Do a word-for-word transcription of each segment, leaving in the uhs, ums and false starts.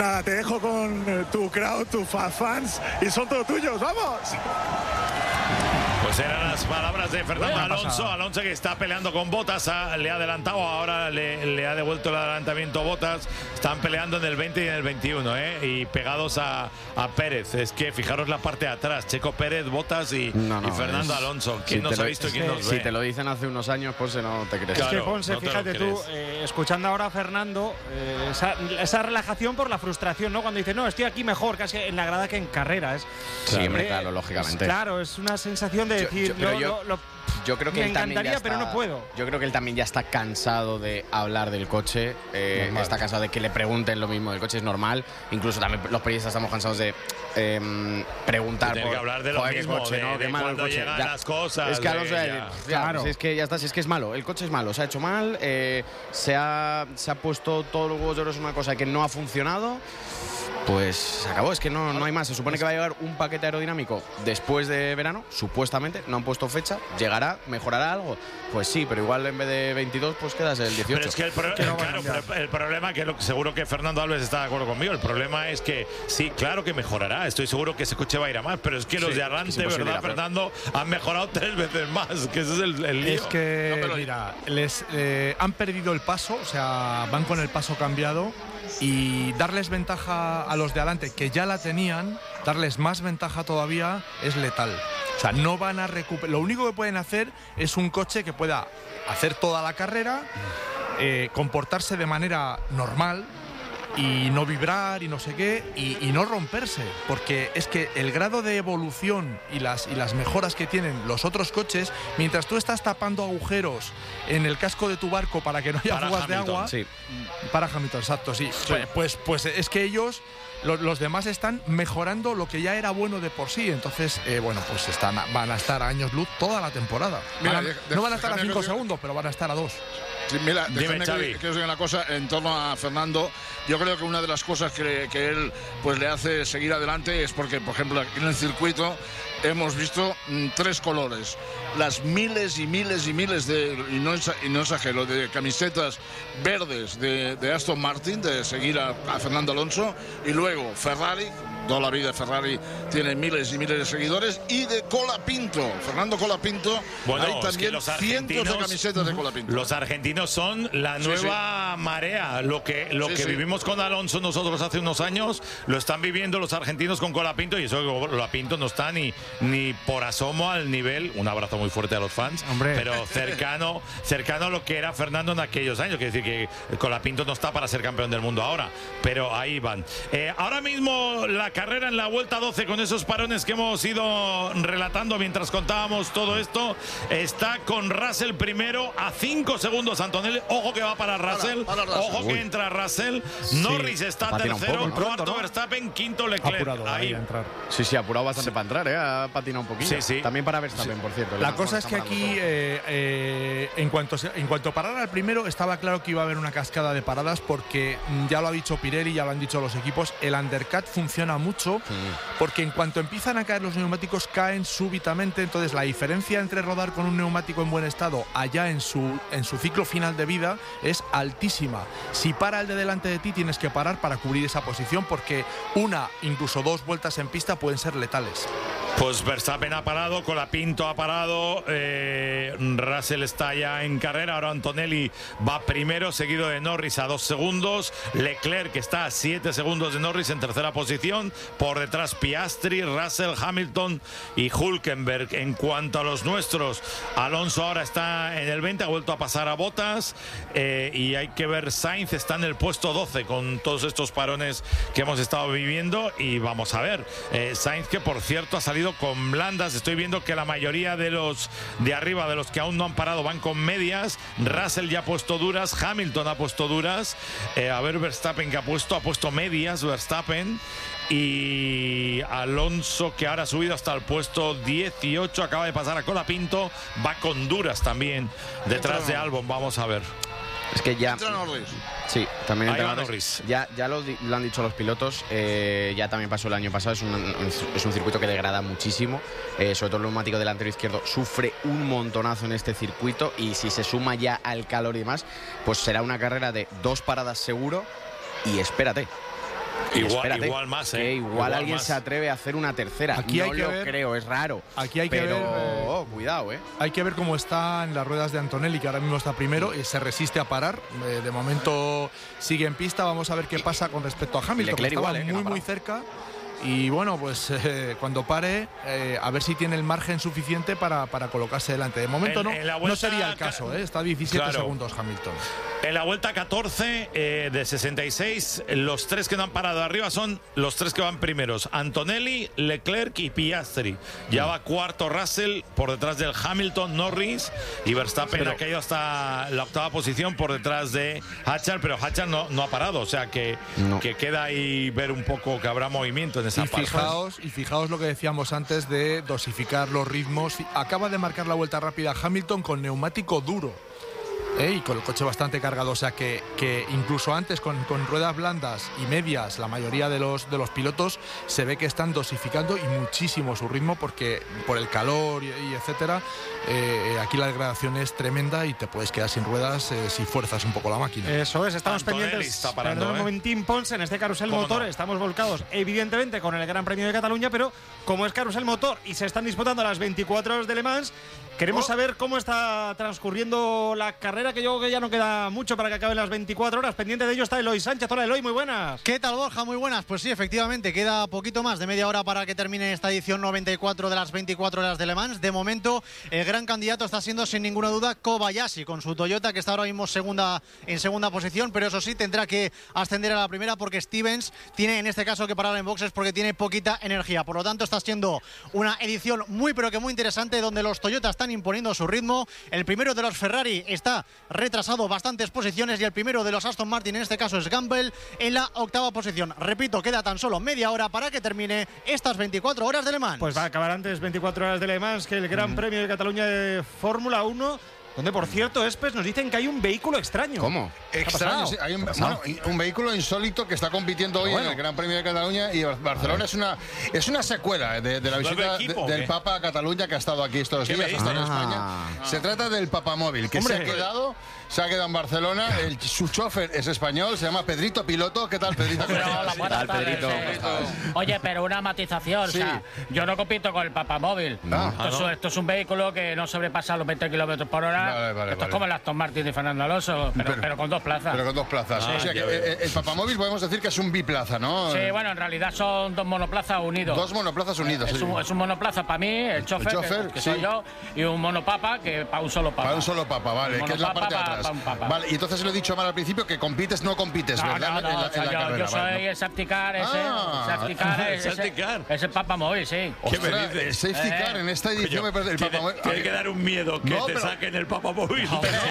nada, te dejo con eh, tu crowd, tus fans, y son todos tuyos, ¡vamos! Pues eran las palabras de Fernando Alonso. Alonso que está peleando con Bottas, ha, le ha adelantado, ahora le, le ha devuelto el adelantamiento Bottas. Están peleando en el veinte y en el veintiuno, ¿eh? Y pegados a, a Pérez. Es que fijaros la parte de atrás, Checo Pérez, Bottas y, no, no, y Fernando es, Alonso. ¿Quién si nos lo, ha visto y quién que, nos ve? Si te lo dicen hace unos años, pues no te crees. Es que, Claro, Ponce, no te fíjate tú, eh, escuchando ahora a Fernando, eh, esa, esa relajación por la frustración, ¿no? Cuando dice, no, estoy aquí mejor, casi en la grada que en carrera. Es, sí, hombre, eh, claro, lógicamente. Es, claro, es una sensación de Yo, decir, yo, pero lo, yo, lo, lo, yo creo que me él también encantaría, ya está, pero no puedo. Yo creo que él también ya está cansado de hablar del coche, eh, está cansado de que le pregunten lo mismo del coche, es normal. Incluso también los periodistas estamos cansados de eh, preguntar Tiene por que hablar de lo joder, mismo, coche, de, ¿no? de Qué malo el cuando coche. llegan Ya, las cosas. es que de, Alonso, ya. ya, Claro. pues es que ya está, si es que es malo, el coche es malo, se ha hecho mal, eh, se, ha, se ha puesto todos los huevos de oro en una cosa que no ha funcionado. Pues se acabó, es que no, no hay más. Se supone que va a llegar un paquete aerodinámico después de verano, supuestamente, no han puesto fecha. ¿Llegará? ¿Mejorará algo? Pues sí, pero igual en vez de veintidós, pues quedas el dieciocho. Pero es que el, pro Que no va a claro, cambiar. pero el problema, que lo, seguro que Fernando Alves está de acuerdo conmigo, el problema es que sí, claro que mejorará, estoy seguro que ese coche va a ir a más, pero es que los Sí, de es que adelante, es imposible, ¿verdad, pero- Fernando? Han mejorado tres veces más, que ese es el, el lío. Es que, No, pero- mira, les eh, han perdido el paso, o sea, van con el paso cambiado, y darles ventaja a los de adelante, que ya la tenían, darles más ventaja todavía es letal. O sea, no van a recuperar. Lo único que pueden hacer es un coche que pueda hacer toda la carrera, eh, comportarse de manera normal y no vibrar y no sé qué, y, y no romperse, porque es que el grado de evolución y las, y las mejoras que tienen los otros coches, mientras tú estás tapando agujeros en el casco de tu barco para que no haya Para fugas de Hamilton, agua, Sí. para Hamilton, exacto, sí, Pues, pues, pues es que ellos, lo- los demás están mejorando lo que ya era bueno de por sí, entonces, eh, bueno, pues están, a- van a estar a años luz toda la temporada. Mira, Van a- deja- no van a estar a déjame cinco que- segundos, pero van a estar a dos. Sí, mira, Dime, déjame Xavi. que, que os diga una cosa en torno a Fernando. Yo creo que una de las cosas que, que él pues le hace seguir adelante es porque, por ejemplo, aquí en el circuito hemos visto mm, tres colores. Las miles y miles y miles de, y no, exa- y no exagero, de camisetas verdes de, de Aston Martin, de seguir a, a Fernando Alonso, y luego Ferrari. Toda la vida Ferrari tiene miles y miles de seguidores, y de Colapinto, Fernando Colapinto. Bueno, hay es que también los cientos de argentinos- camisetas de Colapinto. Los argentinos son la Sí, nueva marea. Lo que, lo Sí, que sí. vivimos con Alonso nosotros hace unos años, lo están viviendo los argentinos con Colapinto, y eso que Colapinto no está ni, ni por asomo al nivel, un abrazo muy fuerte a los fans, Hombre. pero cercano, cercano a lo que era Fernando en aquellos años. Quiere decir que Colapinto no está para ser campeón del mundo ahora, pero ahí van. Eh, ahora mismo la carrera en la vuelta doce, con esos parones que hemos ido relatando mientras contábamos todo esto, está con Russell primero a cinco segundos Antonelli. Ojo que va para Russell, para Russell. ojo que Uy. entra Russell. Norris está patina un tercero, poco, ¿no? cuarto Pronto, ¿no? Verstappen, quinto Leclerc. Apurado ahí Ahí. a entrar. Sí, sí, ha apurado bastante para entrar, ¿eh? Ha patinado un poquillo. Sí, sí. También para Verstappen, por cierto. La Le- cosa bueno, es que está aquí, parando todo. eh, eh, en, cuanto se- en cuanto parara el primero, estaba claro que iba a haber una cascada de paradas, porque mm, ya lo ha dicho Pirelli, ya lo han dicho los equipos, el undercut funciona mucho, porque en cuanto empiezan a caer los neumáticos, caen súbitamente. Entonces la diferencia entre rodar con un neumático en buen estado allá en su, en su ciclo final de vida es altísima. Si para el de delante de ti, tienes que parar para cubrir esa posición, porque una, incluso dos vueltas en pista pueden ser letales. Pues Verstappen ha parado, Colapinto ha parado, eh, Russell está ya en carrera, ahora Antonelli va primero, seguido de Norris a dos segundos, Leclerc, que está a siete segundos de Norris, en tercera posición, por detrás Piastri, Russell, Hamilton y Hülkenberg. En cuanto a los nuestros, Alonso ahora está en el veinte, ha vuelto a pasar a Bottas, eh, y hay que ver, Sainz está en el puesto doce con todos estos parones que hemos estado viviendo, y vamos a ver, eh, Sainz, que por cierto ha salido con blandas. Estoy viendo que la mayoría de los de arriba, de los que aún no han parado, van con medias. Russell ya ha puesto duras, Hamilton ha puesto duras, eh, a ver Verstappen que ha puesto, ha puesto medias Verstappen, y Alonso, que ahora ha subido hasta el puesto dieciocho, acaba de pasar a Colapinto, va con duras también detrás de Albon. Vamos a ver. Es que ya. Entra Norris. Sí, también Ahí entra va Norris. Norris. Ya, ya lo, di- lo han dicho los pilotos, eh, ya también pasó el año pasado, es un, es un circuito que degrada muchísimo, eh, sobre todo el neumático delantero izquierdo sufre un montonazo en este circuito, y si se suma ya al calor y demás, pues será una carrera de dos paradas seguro, y espérate. Igual, espérate, igual más, ¿eh? que igual, Igual alguien más. se atreve a hacer una tercera. Aquí no hay que lo ver- creo, es raro. Aquí hay que pero, ver, eh, oh, cuidado, ¿eh? Hay que ver cómo está en las ruedas de Antonelli, que ahora mismo está primero y se resiste a parar. Eh, de momento sigue en pista. Vamos a ver qué pasa con respecto a Hamilton, que Leclerc estaba igual, eh, que muy, no ha muy parado. cerca. Y bueno, pues eh, cuando pare, eh, a ver si tiene el margen suficiente para, para colocarse delante. De momento En- no, en la no vuelta sería el caso, ¿eh? Está a diecisiete Claro. segundos Hamilton. En la vuelta catorce eh, de sesenta y seis, los tres que no han parado arriba son los tres que van primeros: Antonelli, Leclerc y Piastri. Ya va cuarto Russell por detrás del Hamilton, Norris, y Verstappen ha caído hasta la octava posición por detrás de Hatchar, pero Hatchar no, no ha parado, o sea que, No. que queda ahí ver un poco que habrá movimiento en esa Y parte. fijaos, y fijaos lo que decíamos antes de dosificar los ritmos. Acaba de marcar la vuelta rápida Hamilton con neumático duro. ¿eh? Y con el coche bastante cargado, o sea que, que incluso antes con, con ruedas blandas y medias, la mayoría de los, de los pilotos se ve que están dosificando y muchísimo su ritmo porque por el calor y, y etcétera, eh, aquí la degradación es tremenda y te puedes quedar sin ruedas eh, si fuerzas un poco la máquina. Eso es, estamos Antonelli pendientes. está parando, Perdón un ¿eh? momentín, Ponce, en este carrusel ¿Cómo motor no? estamos volcados, evidentemente, con el Gran Premio de Cataluña, pero como es carrusel motor y se están disputando las veinticuatro horas de Le Mans, queremos Oh. saber cómo está transcurriendo la carrera, que yo creo que ya no queda mucho para que acaben las veinticuatro horas. Pendiente de ello está Eloy Sánchez. Hola, Eloy, muy buenas. ¿Qué tal, Borja? Muy buenas. Pues sí, efectivamente, queda poquito más de media hora para que termine esta edición noventa y cuatro de las veinticuatro horas de Le Mans. De momento, el gran candidato está siendo, sin ninguna duda, Kobayashi, con su Toyota, que está ahora mismo segunda, en segunda posición, pero eso sí, tendrá que ascender a la primera porque Stevens tiene, en este caso, que parar en boxes porque tiene poquita energía. Por lo tanto, está siendo una edición muy, pero que muy interesante, donde los Toyota están imponiendo su ritmo. El primero de los Ferrari está retrasado bastantes posiciones y el primero de los Aston Martin, en este caso, es Gamble, en la octava posición. Repito, queda tan solo media hora para que termine estas veinticuatro horas de Le Mans. Pues va a acabar antes veinticuatro horas de Le Mans que el Gran Premio de Cataluña de Fórmula uno, donde, por cierto, Espes, nos dicen que hay un vehículo extraño. ¿Cómo? Extraño, pasado? sí, hay un, bueno, un vehículo insólito que está compitiendo hoy Bueno. en el Gran Premio de Cataluña y Barcelona es una es una secuela de, de la ¿Nuevo visita equipo, de- o del qué? Papa a Cataluña, que ha estado aquí estos ¿Qué días me ha estado en dices? España. Ah. Se trata del Papamóvil, que Hombre. se ha quedado se ha quedado en Barcelona. El, su chofer es español, se llama Pedrito Piloto. ¿Qué tal, Pedrito? ¿Cómo Hola, estás? buenas tal, tardes, Pedrito? eh. ¿Cómo estás? Oye, pero una matización, Sí. o sea, yo no compito con el Papamóvil. No. Esto, Ah, es, ¿no? esto es un vehículo que no sobrepasa los veinte kilómetros por hora. Vale, vale, esto vale. es como el Aston Martin de Fernando Alonso, pero, Pero- pero con dos plazas. Pero con dos plazas. Ah, o sea que ya veo. eh, el Papamóvil podemos decir que es un biplaza, ¿no? Sí, bueno, en realidad son dos monoplazas unidos. Dos monoplazas unidos. es, sí. un, es un monoplaza para mí, el chofer, que- chofer, que, sí. soy yo, y un monopapa que para un solo papa. Para un solo papa, vale, Un que es la monopapa parte de pa- atrás. pa un papa. Vale, y entonces lo he dicho mal al principio, que compites, no compites, No, ¿verdad? no, En no, la- o en sea, la yo, carrera, yo soy vale, el safety car ese, Ah. el safety car, El ese, safety car. es el Papamóvil, sí. ¿Qué me Ostras, dices? el safety Eh. car en esta edición Coño, me parece el tiene, Papamóvil. tiene que dar un miedo que No, te pero- saquen el Papamóvil.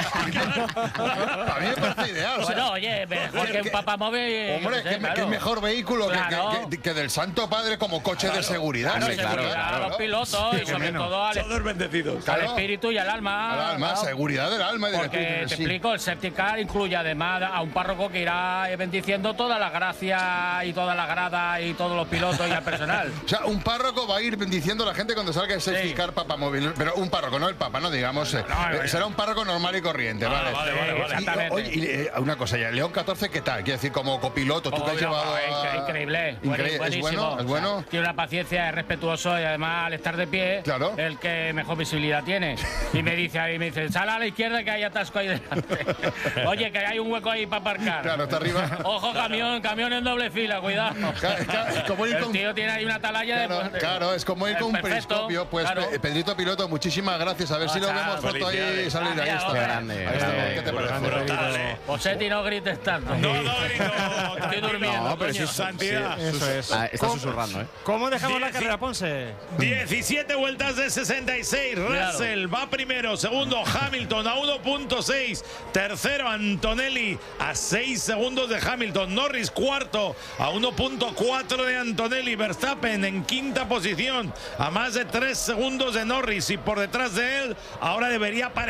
A mí me parece ideal. o sea, Bueno, oye, mejor que un Papamóvil. Hombre, yo qué que, sé, que claro. es mejor vehículo que- Claro. que, que- que del Santo Padre como coche de seguridad. Claro, sí, seguridad claro, a los claro. pilotos y sobre todo al, Todos bendecidos. al Claro. espíritu y al alma. Al alma, claro. seguridad del alma y del Porque espíritu. te sí. explico, el safety car incluye además a un párroco que irá bendiciendo todas las gracias y todas las gradas y todos los pilotos y al personal. O sea, un párroco va a ir bendiciendo a la gente cuando salga el safety Sí. car Papamóvil. Pero un párroco, no el papa, no digamos. eh, No, no, eh, será un párroco normal y corriente, ¿vale? vale, vale, vale. Y, Exactamente. oye, y, eh, una cosa ya, León catorce, ¿qué tal? Quiero decir, como copiloto, tú Oh, que has no, llevado. incre- a- Increíble, Increíble. ¿Es buenísimo. bueno? ¿Es bueno? O sea, tiene una paciencia, es respetuoso y además al estar de pie, Claro. el que mejor visibilidad tiene. Y me dice ahí, me dice, sal a la izquierda que hay atasco ahí delante. Oye, que hay un hueco ahí para aparcar. Claro, está arriba. Ojo, camión, camión en doble fila, cuidado. Claro, claro, como ir El con- tío tiene ahí una atalaya Claro, de... claro, es como ir con un Perfecto, periscopio. Pues claro. Pe- Pedrito Piloto, muchísimas gracias. A ver si lo chao. vemos foto ahí Felicidades. salir. Ahí Ah, está. qué grande, Ahí está. grande. ¿Qué te Brutal, parece? brutal, ¿eh? Posetti, no grites tanto. No, no, grito. Estoy durmiendo, No, pero coño. sí, Santidad. Eso es. Ah, está susurrando, ¿eh? ¿Cómo dejamos la Diez- carrera, Ponce? diecisiete vueltas de sesenta y seis. Cuidado. Russell va primero. Segundo, Hamilton a uno punto seis. Tercero, Antonelli a seis segundos de Hamilton. Norris cuarto a uno punto cuatro de Antonelli. Verstappen en quinta posición a más de tres segundos de Norris. Y por detrás de él, ahora debería aparecer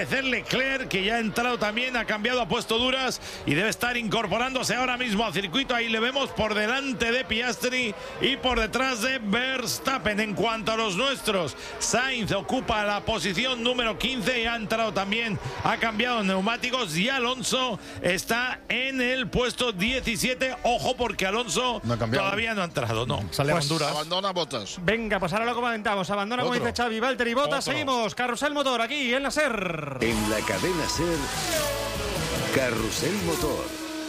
aparecer Leclerc, que ya ha entrado también, ha cambiado, ha puesto duras y debe estar incorporándose ahora mismo al circuito. Ahí le vemos por delante de Piastri y por detrás de Verstappen. En cuanto a los nuestros, Sainz ocupa la posición número quince y ha entrado también, ha cambiado neumáticos, y Alonso está en el puesto diecisiete. Ojo, porque Alonso no todavía no ha entrado, no. Sale pues, Honduras. Abandona Bottas. Venga, pues ahora lo comentamos. Abandona, Otro. como dice Xavi, Valtteri Bottas. Otro. Seguimos. Carrusel Motor aquí en la SER. En la cadena SER, Carrusel Motor.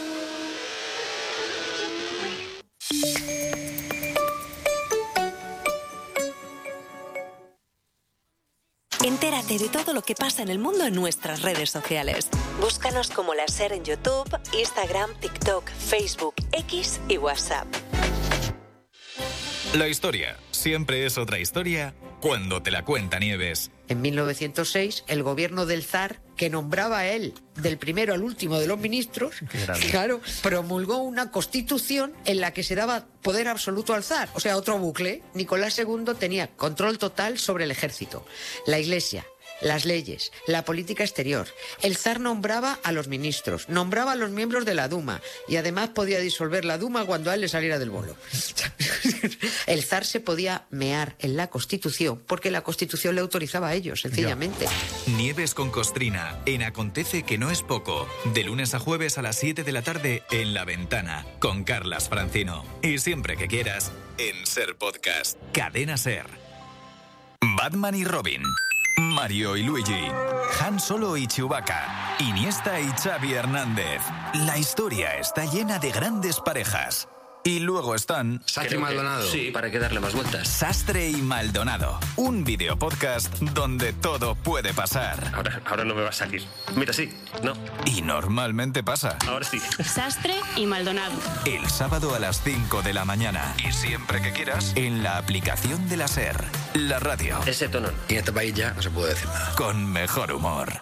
Entérate de todo lo que pasa en el mundo en nuestras redes sociales. Búscanos como la SER en YouTube, Instagram, TikTok, Facebook, X y WhatsApp. La historia siempre es otra historia cuando te la cuenta Nieves. En mil novecientos seis, el gobierno del zar, que nombraba a él del primero al último de los ministros, claro, promulgó una constitución en la que se daba poder absoluto al zar. O sea, otro bucle. Nicolás segundo tenía control total sobre el ejército, la iglesia, las leyes, la política exterior. El zar nombraba a los ministros, nombraba a los miembros de la Duma y además podía disolver la Duma cuando a él le saliera del bolo. El zar se podía mear en la Constitución porque la Constitución le autorizaba a ellos, sencillamente. Nieves con Costrina en Acontece que no es poco. De lunes a jueves a las siete de la tarde en La Ventana con Carlas Francino. Y siempre que quieras en SER Podcast. Cadena SER. Batman y Robin. Mario y Luigi, Han Solo y Chewbacca, Iniesta y Xavi Hernández. La historia está llena de grandes parejas. Y luego están... Sastre y Maldonado. Sí, para que darle más vueltas. Sastre y Maldonado. Un videopodcast donde todo puede pasar. Ahora, ahora no me va a salir. Mira, sí, no. Y normalmente pasa. Ahora sí. Sastre y Maldonado. El sábado a las cinco de la mañana. Y siempre que quieras, en la aplicación de la SER. La radio. Ese tono. Y en este país ya no se puede decir nada. Con mejor humor.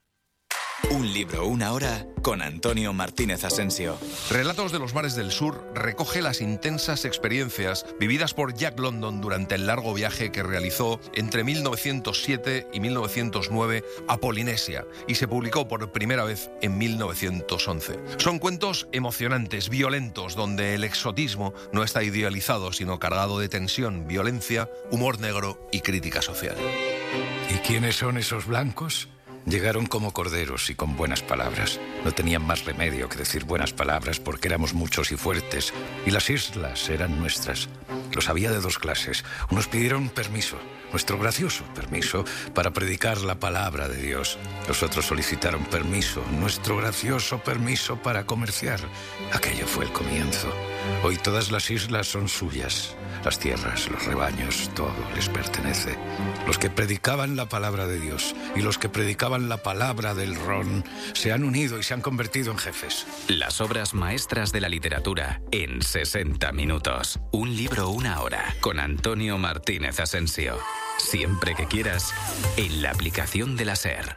Un libro, una hora, con Antonio Martínez Asensio. Relatos de los mares del sur recoge las intensas experiencias vividas por Jack London durante el largo viaje que realizó entre mil novecientos siete y mil novecientos nueve a Polinesia y se publicó por primera vez en mil novecientos once. Son cuentos emocionantes, violentos, donde el exotismo no está idealizado, sino cargado de tensión, violencia, humor negro y crítica social. ¿Y quiénes son esos blancos? Llegaron como corderos y con buenas palabras. No tenían más remedio que decir buenas palabras porque éramos muchos y fuertes, y las islas eran nuestras. Los había de dos clases. Unos pidieron permiso, nuestro gracioso permiso, para predicar la palabra de Dios. Los otros solicitaron permiso, nuestro gracioso permiso para comerciar. Aquello fue el comienzo. Hoy todas las islas son suyas. Las tierras, los rebaños, todo les pertenece. Los que predicaban la palabra de Dios y los que predicaban la palabra del ron se han unido y se han convertido en jefes. Las obras maestras de la literatura en sesenta minutos. Un libro, una hora, con Antonio Martínez Asensio. Siempre que quieras, en la aplicación de la SER.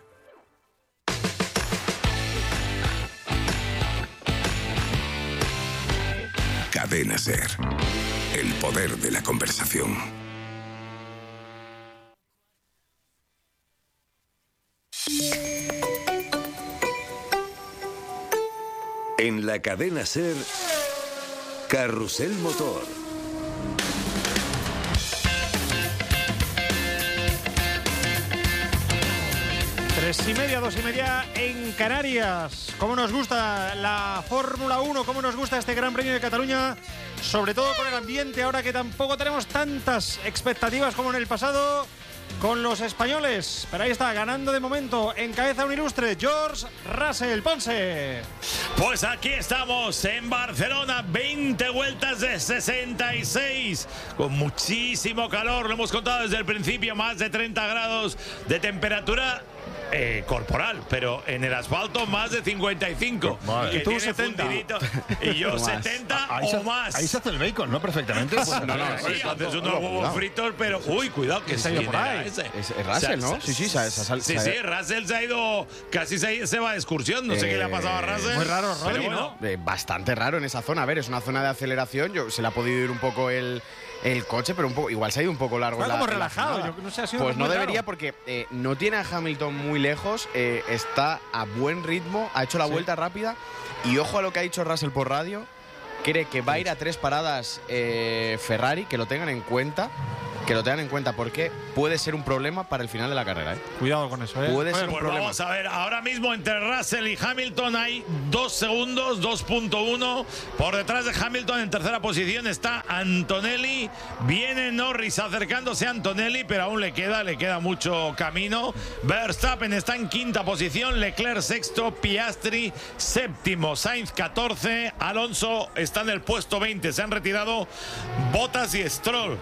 Cadena SER. El poder de la conversación. En la cadena SER, Carrusel Motor. Tres y media, dos y media en Canarias. ¿Cómo nos gusta la Fórmula uno? ¿Cómo nos gusta este Gran Premio de Cataluña? Sobre todo con el ambiente, ahora que tampoco tenemos tantas expectativas como en el pasado con los españoles. Pero ahí está, ganando de momento, encabeza un ilustre, George Russell. Ponce. Pues aquí estamos en Barcelona, veinte vueltas de sesenta y seis, con muchísimo calor, lo hemos contado desde el principio, más de treinta grados de temperatura eh, corporal, pero en el asfalto más de cincuenta y cinco. Madre. Y tú setenta. Y yo setenta ahí o se, más. Ahí se hace el bacon, ¿no? Perfectamente. Pues, no, no, sí, haces unos huevos fritos, pero uy, cuidado, que se ha ido por ahí. Es, es Russell, ¿no? Sí, sí, se ha, se ha, sí, sí, Russell se ha ido, casi se, se va de excursión, no eh, sé qué le ha pasado a Russell. Muy raro, Rodri, bueno, ¿no? Eh, bastante raro en esa zona. A ver, es una zona de aceleración, yo, se le ha podido ir un poco el... el coche, pero un poco, igual se ha ido un poco largo. Está la, como la relajado, la yo no sé, ha sido Pues no muy debería raro. porque eh, no tiene a Hamilton muy lejos, eh, está a buen ritmo, ha hecho la Sí. vuelta rápida y ojo a lo que ha dicho Russell por radio, cree que va a ir a tres paradas eh, Ferrari, que lo tengan en cuenta, que lo tengan en cuenta porque puede ser un problema para el final de la carrera. ¿eh? Cuidado con eso, ¿eh? Puede ser un Pues problema. vamos a ver, ahora mismo entre Russell y Hamilton hay dos segundos, dos punto uno. Por detrás de Hamilton en tercera posición está Antonelli. Viene Norris acercándose a Antonelli, pero aún le queda, le queda mucho camino. Verstappen está en quinta posición, Leclerc sexto, Piastri séptimo, Sainz catorce, Alonso está en el puesto veinte. Se han retirado Bottas y Stroll.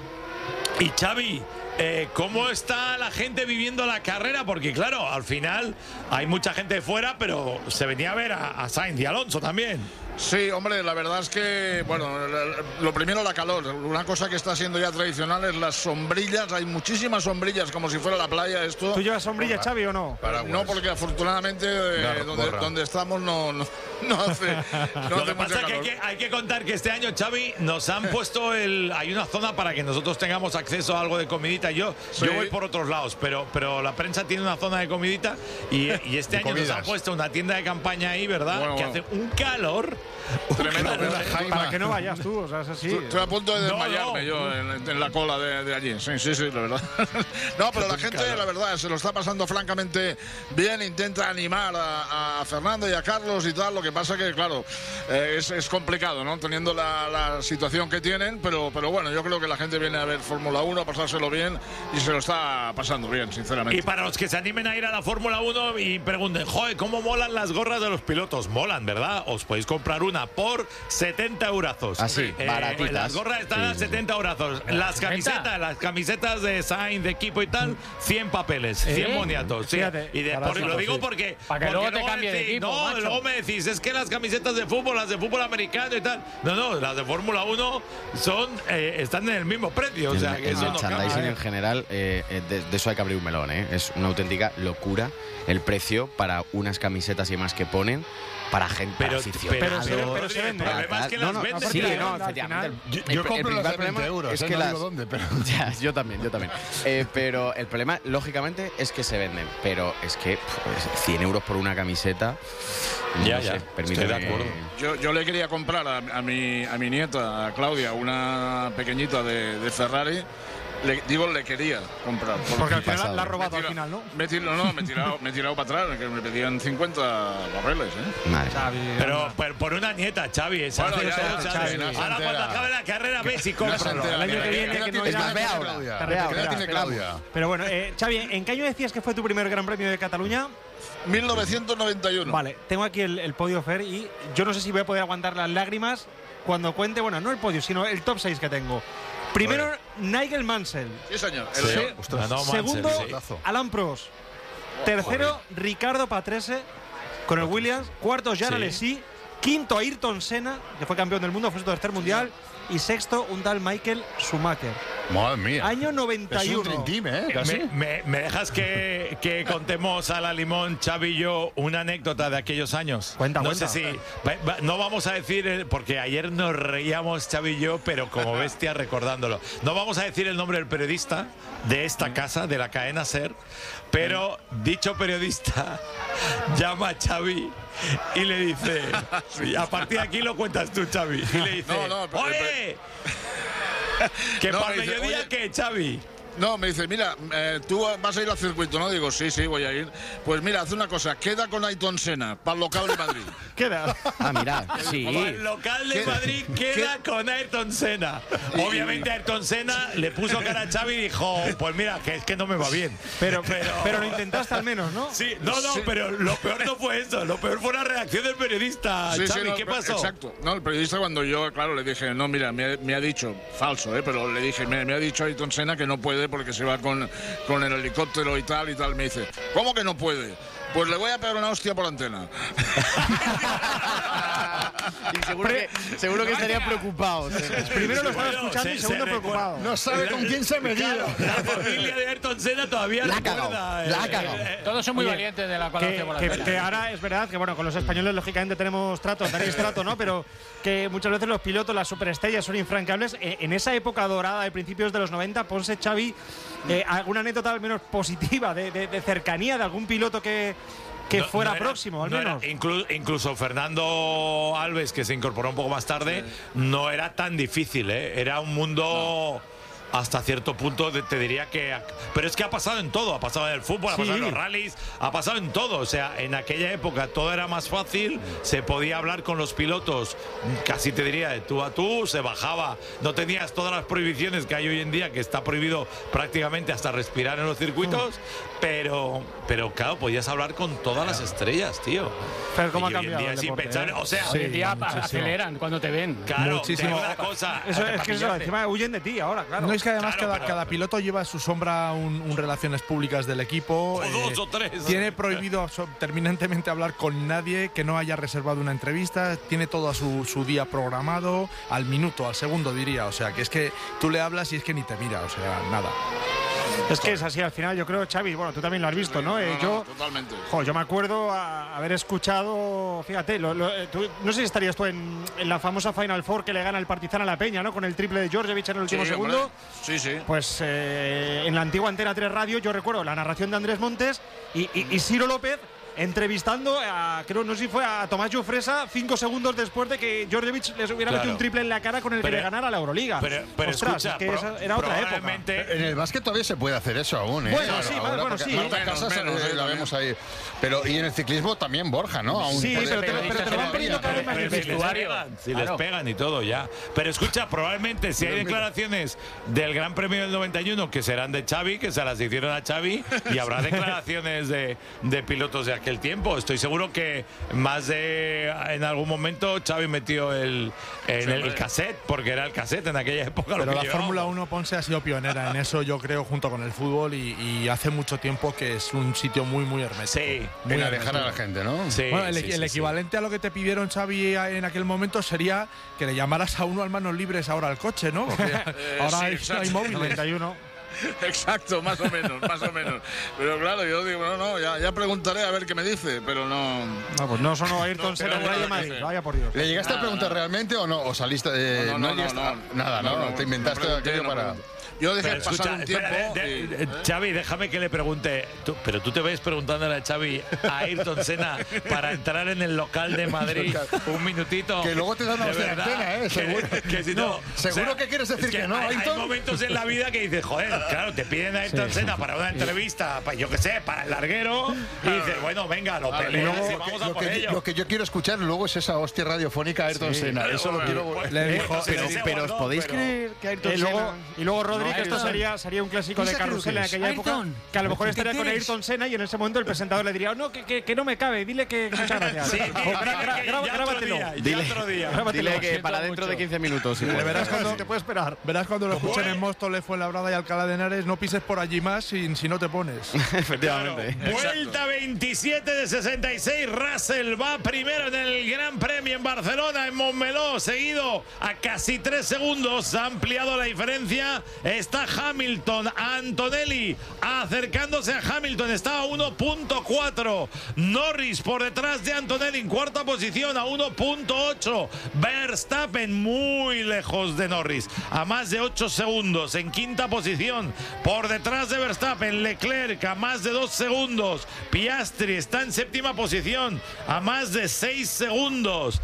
Y Xavi, eh, ¿cómo está la gente viviendo la carrera? Porque claro, al final hay mucha gente de fuera, pero se venía a ver a, a Sainz y Alonso también. Sí, hombre, la verdad es que, bueno, lo primero la calor. Una cosa que está siendo ya tradicional es las sombrillas. Hay muchísimas sombrillas, como si fuera la playa esto. ¿Tú llevas sombrilla, Xavi, o no? No, porque afortunadamente eh, Claro, donde, gorra. donde estamos no, no, no hace, no Lo hace que pasa mucha es que hay, calor. que hay que contar que este año, Xavi, nos han puesto el. Hay una zona para que nosotros tengamos acceso a algo de comidita. Yo, Sí. yo voy por otros lados, pero, pero la prensa tiene una zona de comidita y, y este De año nos comidas. han puesto una tienda de campaña ahí, ¿verdad? Bueno, que bueno. hace un calor. un Tremendo, calor. ¿verdad, Jaime? Para que no vayas tú, o sea, es así. Estoy- Estoy a punto de No, desmayarme no. yo en, en la cola de, de allí. Sí, sí, sí, la verdad. No, pero la gente, la verdad, se lo está pasando francamente bien. Intenta animar a, a Fernando y a Carlos y tal. Lo que pasa que, claro, eh, es, es complicado, ¿no? Teniendo la, la situación que tienen. Pero, pero bueno, yo creo que la gente viene a ver Fórmula uno, a pasárselo bien y se lo está pasando bien, sinceramente. Y para los que se animen a ir a la Fórmula uno y pregunten, joder, ¿cómo molan las gorras de los pilotos? Molan, ¿verdad? Os podéis comprar una por setenta eurazos. Así, Eh, baratitas. Las gorras están Sí, a sí, sí. setenta eurazos. Las camisetas, las camisetas de Sainz, de equipo y tal, cien papeles, cien ¿Eh? boniatos. Sí. Fíjate, Y de- barato, por- lo digo sí. porque. Para que porque luego te cambie de decís, equipo, No, macho. luego me decís, es que las camisetas de fútbol, las de fútbol americano y tal. No, no, las de Fórmula uno son, eh, están en el mismo precio. O sea, el, que el eso no merchandising cambia. en general, eh, eh, de, de eso hay que abrir un melón, ¿eh? Es una auténtica locura el precio para unas camisetas y demás que ponen para gente, Pero- para aficionados. pero- pero- pero se vende. para El problema es que tal. las no, no, venden, sí, pero no, al efectivamente. final- Yo, El- yo el compro las principal de veinte problema euros, es eh, que no las- digo dónde, pero... Ya, yo también, yo también. Eh, pero el problema, lógicamente, es que se venden. Pero es que pff, cien euros por una camiseta. No Ya, sé, ya, estoy permíteme. de acuerdo. Yo, yo le quería comprar a, a mi, a mi nieta, a Claudia, una pequeñita de, de Ferrari. Le, digo, le quería comprar. Porque al final pasado. la has robado Me al tira- final, ¿no? Me he tirado, no, me he tirado, me he tirado para atrás, que me pedían cincuenta papeles, ¿eh? Madre. Xavi, Pero anda. por, por una nieta, Xavi. esa Bueno, hace ya, todo, ya, Xavi. Xavi, Ahora se cuando entera. acabe la carrera, ves y No se cómpralo. entera. El año que viene, ¿Qué que no edad irá- tiene ve ahora. Claudia? Ve ¿Qué edad ahora. tiene Claudia? Pero bueno, eh, Xavi, ¿en qué año decías que fue tu primer Gran Premio de Cataluña? mil novecientos noventa y uno. Vale, tengo aquí el, el podio, Fer, y yo no sé si voy a poder aguantar las lágrimas cuando cuente, bueno, no el podio, sino el top seis que tengo. Primero, Nigel Mansell. Sí, señor. El Sí. señor. Ostras. Ganó Mansell, Segundo, sí. Alan Prost. Tercero, Ricardo Patrese con el Williams. Cuarto, Jean Sí. Alesi. Quinto, Ayrton Senna, que fue campeón del mundo, fue su tercer mundial. Y sexto, un tal Michael Schumacher. Madre mía. Año noventa y Es un uno. Dream Team, ¿eh? Casi. Me, me- me dejas que, que contemos a la Limón, Xavi y yo, una anécdota de aquellos años? Cuenta, no cuenta. sé si. va- va- no vamos a decir, el- porque ayer nos reíamos Xavi y yo, pero como bestia recordándolo. No vamos a decir el nombre del periodista de esta casa, de la cadena SER, pero dicho periodista llama a Xavi y le dice. Y a partir de aquí lo cuentas tú, Xavi. Y le dice: No, no, pero- ¡Oye! Que No, para me dice, mediodía, oye, ¿qué, Xavi? No, me dice, mira, eh, tú vas a ir al circuito, ¿no? Digo, sí, sí, voy a ir. Pues mira, haz una cosa, queda con Ayrton Senna, para el local de Madrid. Queda. Ah, mira, sí. Como el local de ¿Qué- Madrid queda con Ayrton Senna. Obviamente Ayrton Senna le puso cara a Xavi y dijo, pues mira, que es que no me va bien. Pero, pero, lo intentaste al menos, ¿no? Sí, no, no, Sí. pero lo peor no fue eso. Lo peor fue la reacción del periodista. Sí, sí, Xavi, no, ¿qué pasó? Exacto. No, el periodista cuando yo, claro, le dije, no, mira, me, ha- me ha dicho, falso, ¿eh? Pero le dije, me, me ha dicho Ayrton Senna que no puede porque se va con, con el helicóptero y tal y tal. Me dice, ¿cómo que no puede? Pues le voy a pegar una hostia por antena. Y seguro que, seguro que estaría preocupado. Primero lo estaba Bueno, escuchando se- y segundo se preocupado. No sabe con quién se ha metido. La familia de Ayrton Senna todavía La ha recuerda. cagado, eh, la ha cagado. eh, Todos son muy Oye, valientes de la Que, colaboración por la que- vela. que ahora es verdad que bueno, con los españoles lógicamente tenemos trato, tenéis trato, ¿no? Pero que muchas veces los pilotos, las superestrellas son infranqueables. Eh, en esa época dorada de principios de los noventa, Ponce, Xavi, eh, alguna anécdota al menos positiva de, de- de cercanía de algún piloto que, que no- fuera no era- próximo, al no era- menos. inclu- incluso Fernando Alves, que se incorporó un poco más tarde, no era tan difícil, ¿eh? Era un mundo. Hasta cierto punto de- te diría que... Pero es que ha pasado en todo, ha pasado en el fútbol, ha Sí. pasado en los rallies, ha pasado en todo. O sea, en aquella época todo era más fácil, se podía hablar con los pilotos, casi te diría de tú a tú, se bajaba. No tenías todas las prohibiciones que hay hoy en día, que está prohibido prácticamente hasta respirar en los circuitos, pero, pero claro, podías hablar con todas las estrellas, tío. Pero cómo Y ha hoy en cambiado día el es deporte, impensable. ¿eh? O sea, Hoy en día muchísimo. aceleran cuando te ven. claro, Muchísimo. te digo una cosa. Eso hasta es que eso, pillarte. encima huyen de ti ahora, claro. No es que además Claro, cada, pero- cada piloto lleva a su sombra un, un relaciones públicas del equipo. O dos o tres. Tiene prohibido so- terminantemente hablar con nadie que no haya reservado una entrevista. Tiene todo a su, su día programado, al minuto, al segundo diría. O sea, que es que tú le hablas y es que ni te mira, o sea, nada. Es que es así al final, yo creo, Xavi, bueno, tú también lo has visto, ¿no? Eh, No, yo, no, totalmente. jo, yo me acuerdo a- haber escuchado, fíjate, lo- lo- eh, tú- no sé si estarías tú en, en la famosa Final Four que le gana el Partizan a la Peña, ¿no? Con el triple de Djordjevic en el último Sí, segundo. hombre. Sí, sí. Pues eh, en la antigua Antena tres Radio yo recuerdo la narración de Andrés Montes y, y, y Ciro López entrevistando a, creo, no sé si fue a Tomás Jofresa cinco segundos después de que Djordjevic les hubiera Claro. metido un triple en la cara con el Pero- que le ganara la Euroliga. Pero, pero Ostras, escucha, es que pro- esa era otra época. probablemente- En el básquet todavía se puede hacer eso aún, ¿eh? Bueno, sí, Ahora, bueno, porque sí. Marta Menos, Casas, menos, eh, sí, la vemos ahí. Pero, y en el ciclismo también Borja, ¿no? Aún Sí, puede- pero te, lo- pero te lo van poniendo cada vez más Pero si les difícil. pegan, si les Claro. pegan y todo ya. Pero escucha, probablemente si hay declaraciones del Gran Premio del noventa y uno que serán de Xavi, que se las hicieron a Xavi, y habrá declaraciones de, de pilotos de aquel tiempo. Estoy seguro que más de en algún momento Xavi metió el, en el, el cassette, porque era el cassette en aquella época. lo Pero que la llevábamos. Fórmula uno Ponce ha sido pionera en eso, yo creo, junto con el fútbol y, y hace mucho tiempo que es un sitio muy, muy hermético. Sí, muy en alejar a hermético. la gente, ¿no? Sí, Bueno, el, sí, el sí, equivalente a lo que te pidieron, Xavi, en aquel momento sería que le llamaras a uno al manos libres ahora al coche, ¿no? Porque ahora sí, hay, exacto. hay móviles. noventa y uno. Exacto, más o menos, más o menos. Pero claro, yo digo, no, no, ya, ya preguntaré a ver qué me dice, pero no. No, pues no sonó Ayrton No, Senna pero en Rayo bueno, Madrid. que- Vaya por Dios. ¿Le llegaste a Nada, preguntar nada. realmente o no? ¿O saliste de.? No, no, no, llegaste no, a- no. Nada, ¿no? No, no, Te inventaste no pregunté, aquello no para. pregunté. Yo dejé Pero pasar escucha, un tiempo. espera, de- y- de- Xavi, déjame que le pregunte. Tú- pero tú te ves preguntándole a Xavi, a Ayrton Senna, para entrar en el local de Madrid un minutito. Que luego te dan una De hostia de verdad, antena, ¿eh? que- Seguro. que si No, no, seguro que quieres decir es que no, hay, hay Ayrton. momentos en la vida que dices, joder, claro, te piden a Ayrton Senna para una entrevista, pa- yo qué sé, para el larguero, y dices, bueno, venga, lo Vale, peleas luego, y vamos a lo, por que, ello. lo que yo quiero escuchar luego es esa hostia radiofónica a Ayrton Sí. Senna. Pero, Eso lo bueno, quiero. pues, Le dijo, Pero- pero, pero- pero os no, podéis pero- creer que Ayrton Y luego, Senna. y luego Rodri, No, que esto Ayrton. sería, sería un clásico de Piensa que lo carrusel que en es. aquella época, Ayrton, que a lo mejor ¿qué estaría con quieres? Ayrton Senna y en ese momento el presentador le diría, no, que, que, que no me cabe, dile que que muchas gracias. Sí, O que- gra- que- gra- que gra- ya otro grábatelo. día, ya Dile, otro día. Grábatelo. dile que siento para dentro mucho. de quince minutos. sí. Le verás cuando, Te puede esperar. verás cuando lo escuchen Bueno. en Móstoles, Fuenlabrada y Alcalá de Henares, no pises por allí más si, si no te pones. Efectivamente. Vuelta veintisiete de sesenta y seis. Russell va primero en el Gran Premio en Barcelona, en Montmeló, seguido a casi tres segundos. Ha ampliado la diferencia. Está Hamilton, Antonelli acercándose a Hamilton. Está a uno punto cuatro. Norris por detrás de Antonelli en cuarta posición a uno punto ocho. Verstappen muy lejos de Norris, a más de ocho segundos en quinta posición. Por detrás de Verstappen, Leclerc a más de dos segundos. Piastri está en séptima posición a más de seis segundos.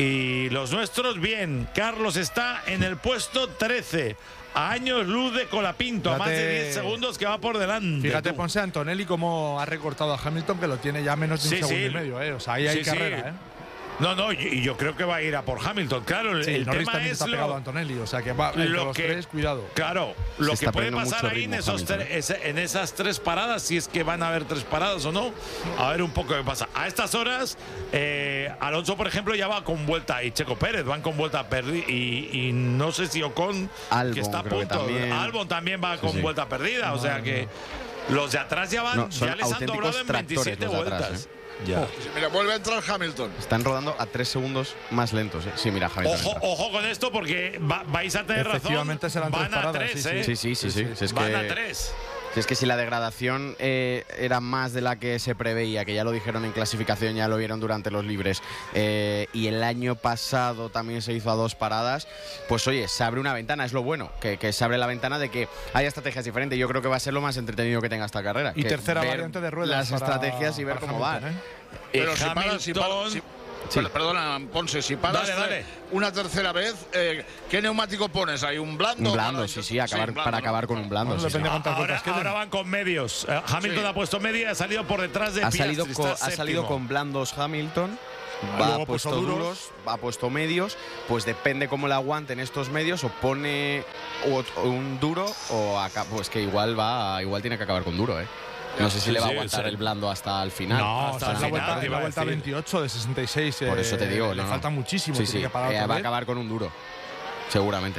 Y los nuestros bien. Carlos está en el puesto trece. A años luz de Colapinto, a más de Fíjate- diez segundos que va por delante. Fíjate, tú. Ponce, Antonelli cómo ha recortado a Hamilton, que lo tiene ya menos de un Sí, segundo sí. y medio, ¿eh? O sea, ahí hay Sí, sí. carrera, ¿eh? No, no, y y yo creo que va a ir a por Hamilton. Claro, el, Sí, el Norris tema también es está pegado a lo, Antonelli, o sea que va entre lo los que- tres, cuidado. Claro, lo Se que está puede perdiendo pasar mucho ahí en, ritmo esos Hamilton. tre- ese- en esas tres paradas, si es que van a haber tres paradas o no, a ver un poco qué pasa. A estas horas, eh, Alonso, por ejemplo, ya va con vuelta, y Checo Pérez van con vuelta perdida, y, y no sé si Ocon, Albon, que está a creo que punto, también. Albon también va con sí. vuelta perdida, o sea que los de atrás ya van, No, son ya les han auténticos doblado en tractores veintisiete los de atrás, vueltas. ¿eh? Ya. Oh, mira, vuelve a entrar Hamilton. Están rodando a tres segundos más lentos. ¿eh? Sí, mira, Hamilton. Ojo, ojo con esto porque va, vais a tener razón. Efectivamente serán Van tres paradas, a tres, sí, ¿eh? Sí, sí, sí. sí, sí. Si es Van que, a tres. Si es que si la degradación eh, era más de la que se preveía, que ya lo dijeron en clasificación, ya lo vieron durante los libres, eh, y el año pasado también se hizo a dos paradas, pues oye, se abre una ventana, es lo bueno, que, que se abre la ventana de que haya estrategias diferentes. Yo creo que va a ser lo más entretenido que tenga esta carrera. Y que tercera ver variante de ruedas. las para, estrategias y ver para cómo Hamilton, van. ¿eh? Pero Eh, si paras, si paras, si- Sí. Perdona, Ponce, si paras Dale, dale. una tercera vez, eh, ¿qué neumático pones ahí? ¿Un blando? Un blando, Para- sí, sí, acabar, un blando, para ¿no? acabar con un blando. Bueno, sí, sí. depende cuántas Ahora, vueltas queden. ahora van con medios. Eh, Hamilton Sí. ha puesto media y ha salido por detrás de Ha Piastri. salido, con, está ha salido séptimo. con blandos Hamilton, Luego va ha ha puesto puesto duros, duros. ha puesto medios, pues depende cómo le aguanten estos medios, o pone o- o un duro o acá, pues que igual va, igual tiene que acabar con duro, ¿eh? No sé si Sí, le va a sí, aguantar sí. el blando hasta el final. No, Hasta hasta el la final, vuelta, te la iba a vuelta decir. veintiocho de sesenta y seis. Por eso te digo, le no, no. falta muchísimo. Sí, tiene sí, que parar eh, otra va a vez. acabar con un duro, seguramente.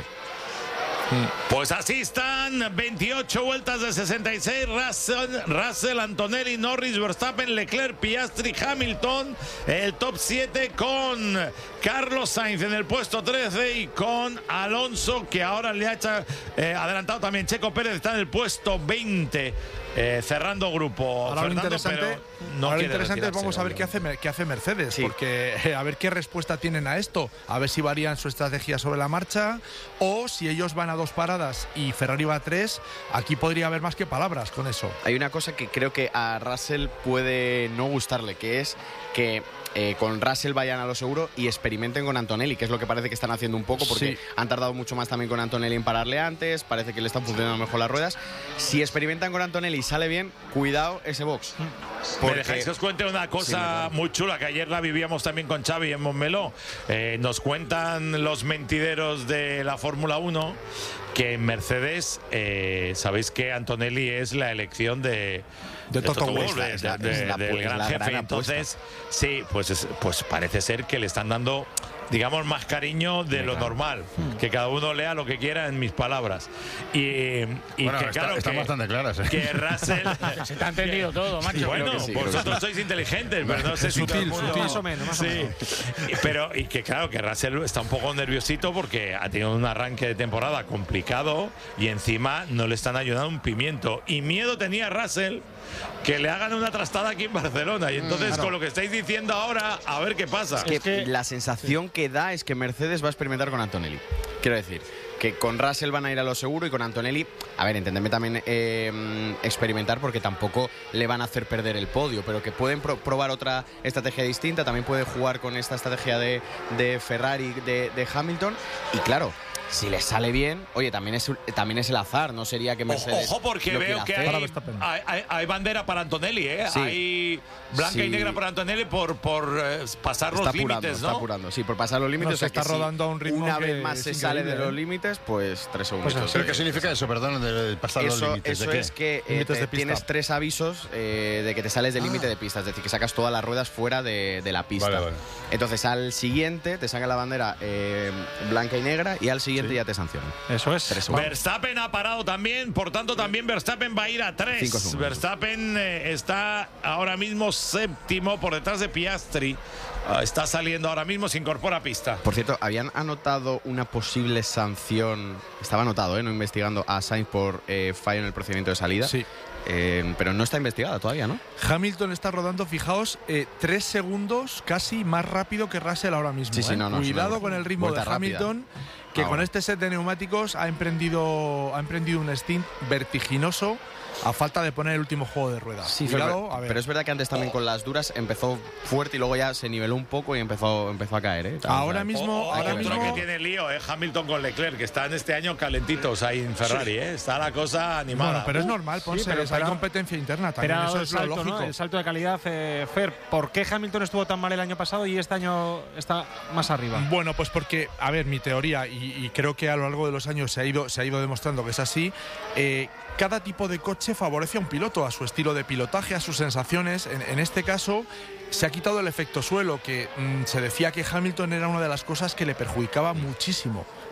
Pues así están, veintiocho vueltas de sesenta y seis, Russell, Russell, Antonelli, Norris, Verstappen, Leclerc, Piastri, Hamilton, el top siete con Carlos Sainz en el puesto trece y con Alonso, que ahora le ha hecho, eh, adelantado también Checo Pérez, está en el puesto veinte, eh, cerrando grupo. Ahora lo Fernando, interesante, pero no ahora lo quiere interesante es retirarse, vamos a ver qué hace, Mer- qué hace Mercedes, Sí. porque eh, a ver qué respuesta tienen a esto, a ver si varían su estrategia sobre la marcha o si ellos van a dos paradas y Ferrari va a tres, aquí podría haber más que palabras con eso. Hay una cosa que creo que a Russell puede no gustarle, que es que eh, con Russell vayan a lo seguro y experimenten con Antonelli, que es lo que parece que están haciendo un poco, porque Sí. han tardado mucho más también con Antonelli en pararle antes, parece que le están funcionando mejor las ruedas. Si experimentan con Antonelli y sale bien, cuidado ese box. ¿Me dejáis que os cuente una cosa muy chula que ayer la vivíamos también con Xavi en Montmeló? Eh, nos cuentan los mentideros de la Fórmula uno que en Mercedes, eh, sabéis que Antonelli es la elección de, De Toto Wolff, Wolff, de- es la- de- es la- del es gran la jefe. gran Entonces, sí, pues, es- pues parece ser que le están dando, digamos, más cariño de lo normal. Que cada uno lea lo que quiera en mis palabras. Y, y Bueno, que está- claro, están que, bastante claras, ¿eh? que Russell... Se te ha entendido todo, macho. Bueno, que sí, creo que vosotros sí. sois inteligentes, pero no sé si todo el Sutil, mundo- sutil. Más o menos, más o Sí. menos. Y- Pero, y que claro, que Russell está un poco nerviosito porque ha tenido un arranque de temporada complicado y encima no le están ayudando un pimiento. Y miedo tenía Russell que le hagan una trastada aquí en Barcelona. Y entonces, con lo que estáis diciendo ahora, a ver qué pasa. Es que, la sensación que da es que Mercedes va a experimentar con Antonelli. Quiero decir, que con Russell van a ir a lo seguro y con Antonelli, a ver, entendedme también eh, experimentar porque tampoco le van a hacer perder el podio, pero que pueden pro- probar otra estrategia distinta, también puede jugar con esta estrategia de, de Ferrari, de, de Hamilton, y claro, si les sale bien, oye, también es, también es el azar, no sería que Mercedes Ojo, porque lo veo quiera que hacer. hay, hay, hay- hay bandera para Antonelli, ¿eh? Sí. Hay blanca y Sí. negra para Antonelli por, por eh, pasar Está los apurando, límites, está ¿no? apurando, sí, por pasar los límites. No, o sea se está que si rodando a un ritmo una que vez más es se sale de increíble, los ¿eh? límites, pues tres segundos. ¿Pero qué significa eso, perdón, de, de pasar los Eso, límites? eso ¿De qué? es que eh, Límites te- de pista. tienes tres avisos eh, de que te sales del Ah. límite de pista, es decir, que sacas todas las ruedas fuera de, de la pista. Vale, vale. Entonces al siguiente te saca la bandera eh, blanca y negra y al siguiente ya te sancionan. Eso es. Tres segundos. Verstappen ha parado también, por tanto también Verstappen va a ir a Cinco tres. segundos. Verstappen eh, está ahora mismo séptimo por detrás de Piastri. Ah, está saliendo ahora mismo, se incorpora a pista. Por cierto, habían anotado una posible sanción, estaba anotado, ¿eh? No investigando, a Sainz por eh, fallo en el procedimiento de salida. Sí. Eh, pero no está investigada todavía, ¿no? Hamilton está rodando, fijaos, eh, tres segundos casi más rápido que Russell ahora mismo. Sí, sí, ¿eh? no, no, Cuidado sí, no. con el ritmo de Vuelta rápida. Hamilton, que Ahora. con este set de neumáticos ha emprendido, ha emprendido un stint vertiginoso a falta de poner el último juego de ruedas. Sí, Cuidado, pero, a ver. pero es verdad que antes también con las duras empezó fuerte y luego ya se niveló un poco y empezó, empezó a caer, ¿eh? Ahora También, mismo, O- ahora otro mismo que tiene lío es Hamilton con Leclerc, que están este año calentitos ahí en Ferrari, ¿eh? Está la cosa animada. Bueno, pero es normal, Sí, Ponce, pero hay para- competencia interna también, Pero eso el es lo salto, lógico. ¿no? El salto de calidad, eh, Fer, ¿por qué Hamilton estuvo tan mal el año pasado y este año está más arriba? Bueno, pues porque, a ver, mi teoría, y, y creo que a lo largo de los años se ha ido, se ha ido demostrando que es así, eh, cada tipo de coche favorece a un piloto, a su estilo de pilotaje, a sus sensaciones. En, en este caso, se ha quitado el efecto suelo, que mm, se decía que Hamilton era una de las cosas que le perjudicaba muchísimo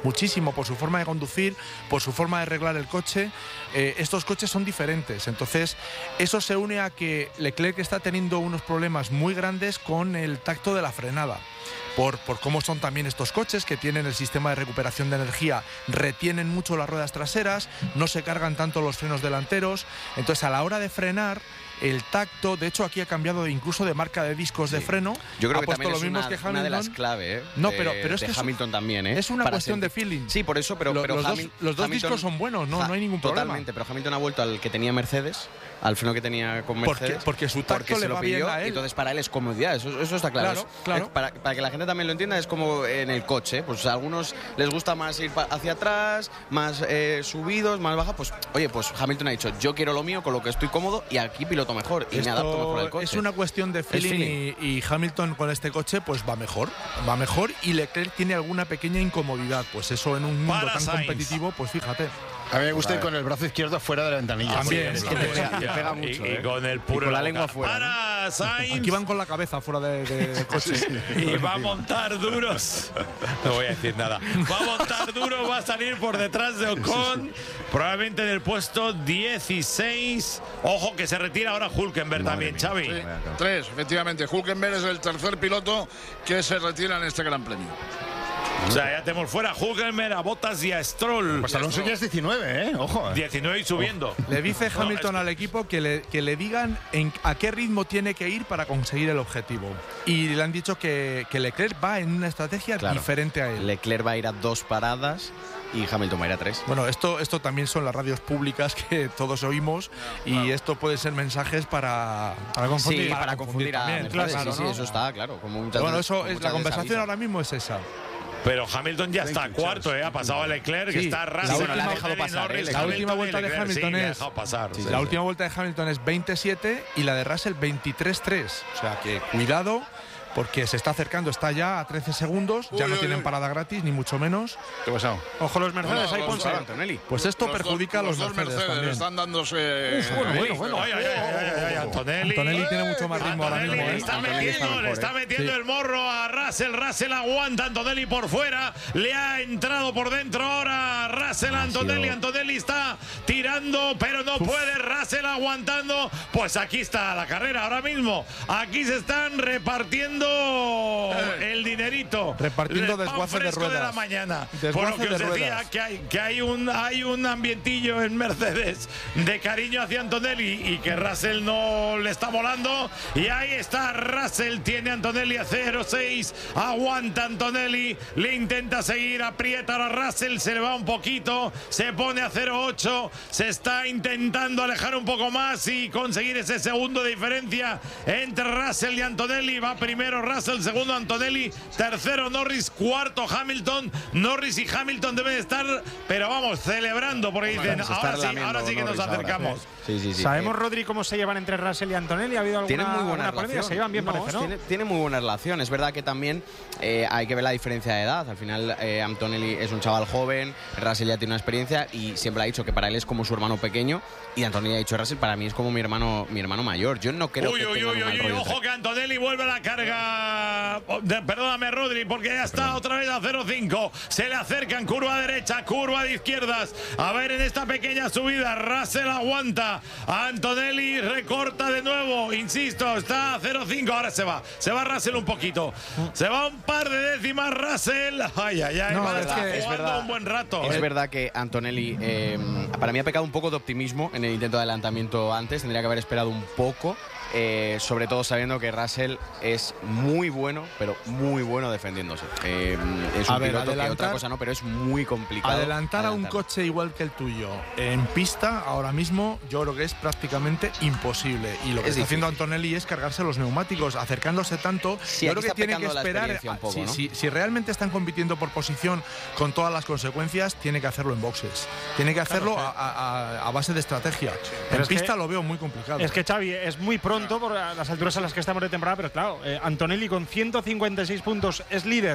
muchísimo por su forma de conducir, por su forma de arreglar el coche. Eh, estos coches son diferentes, entonces eso se une a que Leclerc está teniendo unos problemas muy grandes con el tacto de la frenada. Por, por cómo son también estos coches, que tienen el sistema de recuperación de energía, retienen mucho las ruedas traseras, no se cargan tanto los frenos delanteros, entonces a la hora de frenar, el tacto, de hecho aquí ha cambiado incluso de marca de discos sí. de freno. Yo creo ha que puesto también lo es mismo una, que Hamilton. una de las claves, ¿eh? No, de, pero, pero es de que Hamilton es, también, ¿eh? Es una Para cuestión sentir. de feeling. Sí, por eso, pero, Lo, pero los, Hamil dos, los dos Hamilton, discos son buenos, no, ja, no hay ningún totalmente, problema. pero Hamilton ha vuelto al que tenía Mercedes, al freno que tenía con Mercedes. Porque, porque su tacto porque le se lo va pidió, bien a él. Y entonces para él es comodidad, eso, eso está claro. Claro, es, claro. Es para, para que la gente también lo entienda, es como en el coche, pues a algunos les gusta más ir hacia atrás, más eh, subidos, más baja, pues oye, pues Hamilton ha dicho, yo quiero lo mío con lo que estoy cómodo y aquí piloto mejor y Esto me adapto mejor al coche. Es una cuestión de feeling, feeling. Y, y Hamilton con este coche pues va mejor, va mejor y Leclerc tiene alguna pequeña incomodidad, pues eso en un mundo Para tan Sainz. competitivo, pues fíjate. A mí me gusta ir con el brazo izquierdo fuera de la ventanilla. También, es sí, que te sí, pega, sí, te sí. pega Y, mucho. y ¿eh? con el puro Y con la boca. lengua fuera, Para Sainz. Aquí van con la cabeza fuera de, de, del coche. Y va a montar duros. No voy a decir nada. Va a montar duro, va a salir por detrás de Ocon. Probablemente en el puesto dieciséis. Ojo que se retira ahora Hülkenberg también, Xavi. Sí, tres, efectivamente. Hülkenberg es el tercer piloto que se retira en este Gran Premio. O sea, ya tenemos fuera a Hülkenberg, a Bottas y a Stroll. Pues Alonso ya es diecinueve, ¿eh? Ojo. diecinueve y subiendo. Le dice No, Hamilton es- al equipo que le, que le digan en, a qué ritmo tiene que ir para conseguir el objetivo. Y le han dicho que, que Leclerc va en una estrategia Claro. diferente a él. Leclerc va a ir a dos paradas y Hamilton va a ir a tres. Bueno, esto, esto también son las radios públicas que todos oímos y esto puede ser mensajes para, para confundir, Sí, para, confundir a también. Mercedes, Claro, sí, sí, ¿no? eso está, claro. Como muchas Pero bueno, veces- eso como es muchas la veces conversación avisa. ahora mismo es esa. Pero Hamilton ya está cuarto, ¿eh? Ha pasado a Leclerc, que Sí, está la Russell, última- la ha Norris, dejado pasar, Norris, ¿eh? La Hamilton última y vuelta de Leclerc. Hamilton Sí, le ha es- dejado pasar. Sí, sí, la sí. última vuelta de Hamilton es veintisiete y la de Russell veintitrés tres. O sea que cuidado porque se está acercando, está ya a trece segundos, ya Uy, no uy, tienen uy. parada gratis, ni mucho menos. ¿Qué ha pasado? Ojo los Mercedes, No, no, ahí los ponse. dos- Antonelli. Pues esto Los perjudica dos- a los, los dos Mercedes, también. están dándose. bueno, bueno, bueno. Ay, ay, ay, ay, ay, Antonelli. Antonelli tiene mucho más ritmo ahora Antonelli mismo, le ¿eh? está Antonelli está metiendo, le mejor, está ¿eh? metiendo Sí. el morro a Russell. Russell aguanta, Antonelli por fuera. Le ha entrado por dentro ahora Russell a Antonelli. Antonelli está tirando, pero no puede. Russell aguantando. Pues aquí está la carrera ahora mismo. Aquí se están repartiendo el dinerito. Repartiendo El pan desguace de fresco de ruedas. la mañana. Desguace Por lo que de os decía ruedas. que hay, que hay un hay un ambientillo en Mercedes de cariño hacia Antonelli y que Russell no le está volando. Y ahí está Russell, tiene a Antonelli a cero seis, aguanta Antonelli, le intenta seguir, aprieta ahora Russell, se le va un poquito, se pone a cero ocho, se está intentando alejar un poco más y conseguir ese segundo de diferencia entre Russell y Antonelli. Va primero Russell, segundo Antonelli, tercero Norris, cuarto Hamilton. Norris y Hamilton deben estar, pero vamos, celebrando porque dicen, Se está ahora sí, relamiendo ahora sí que nos Norris ahora, acercamos. Sí, sí, sí. ¿Sabemos, Eh, Rodri, cómo se llevan entre Russell y Antonelli? ¿Ha habido alguna, Tienen muy buena alguna polémica? relación. Se llevan bien, No, parece, ¿no? Tiene, tiene muy buena relación. Es verdad que también eh, hay que ver la diferencia de edad. Al final, eh, Antonelli es un chaval joven, Russell ya tiene una experiencia y siempre ha dicho que para él es como su hermano pequeño. Y Antonelli ha dicho, Russell para mí es como mi hermano mi hermano mayor. Yo no creo Uy, que uy, tengan uy, un mal uy, rollo ojo entre- que Antonelli vuelve a la carga. Oh, de- perdóname, Rodri, porque ya está otra vez a cero cinco. Se le acercan, curva derecha, curva de izquierdas. A ver, en esta pequeña subida, Russell aguanta. Antonelli recorta de nuevo. Insisto, está a cero cinco. Ahora se va. Se va Russell un poquito. Se va un par de décimas Russell. Ay, ay, ay. No, va a es estar que es jugando verdad. un buen rato. Es verdad que Antonelli, eh, para mí ha pecado un poco de optimismo en el intento de adelantamiento antes. Tendría que haber esperado un poco. Eh, sobre todo sabiendo que Russell es muy bueno, pero muy bueno defendiéndose. Eh, es un A ver, piloto que adelantar- otra cosa no, pero es muy complicado. Adelantar a un adelantar. coche igual que el tuyo en pista ahora mismo yo creo que es prácticamente imposible y lo que Es está haciendo difícil. Antonelli es cargarse los neumáticos, acercándose tanto. Sí, yo aquí creo que está tiene que pecando la esperar experiencia un a- poco, si, ¿no? si- si realmente están compitiendo por posición con todas las consecuencias tiene que hacerlo en boxes, tiene que hacerlo Claro, a, a- a base de estrategia. Pero En es que- pista lo veo muy complicado. Es que, Xavi, es muy pronto por las alturas a las que estamos de temporada, pero claro, eh, Antonelli con ciento cincuenta y seis puntos es líder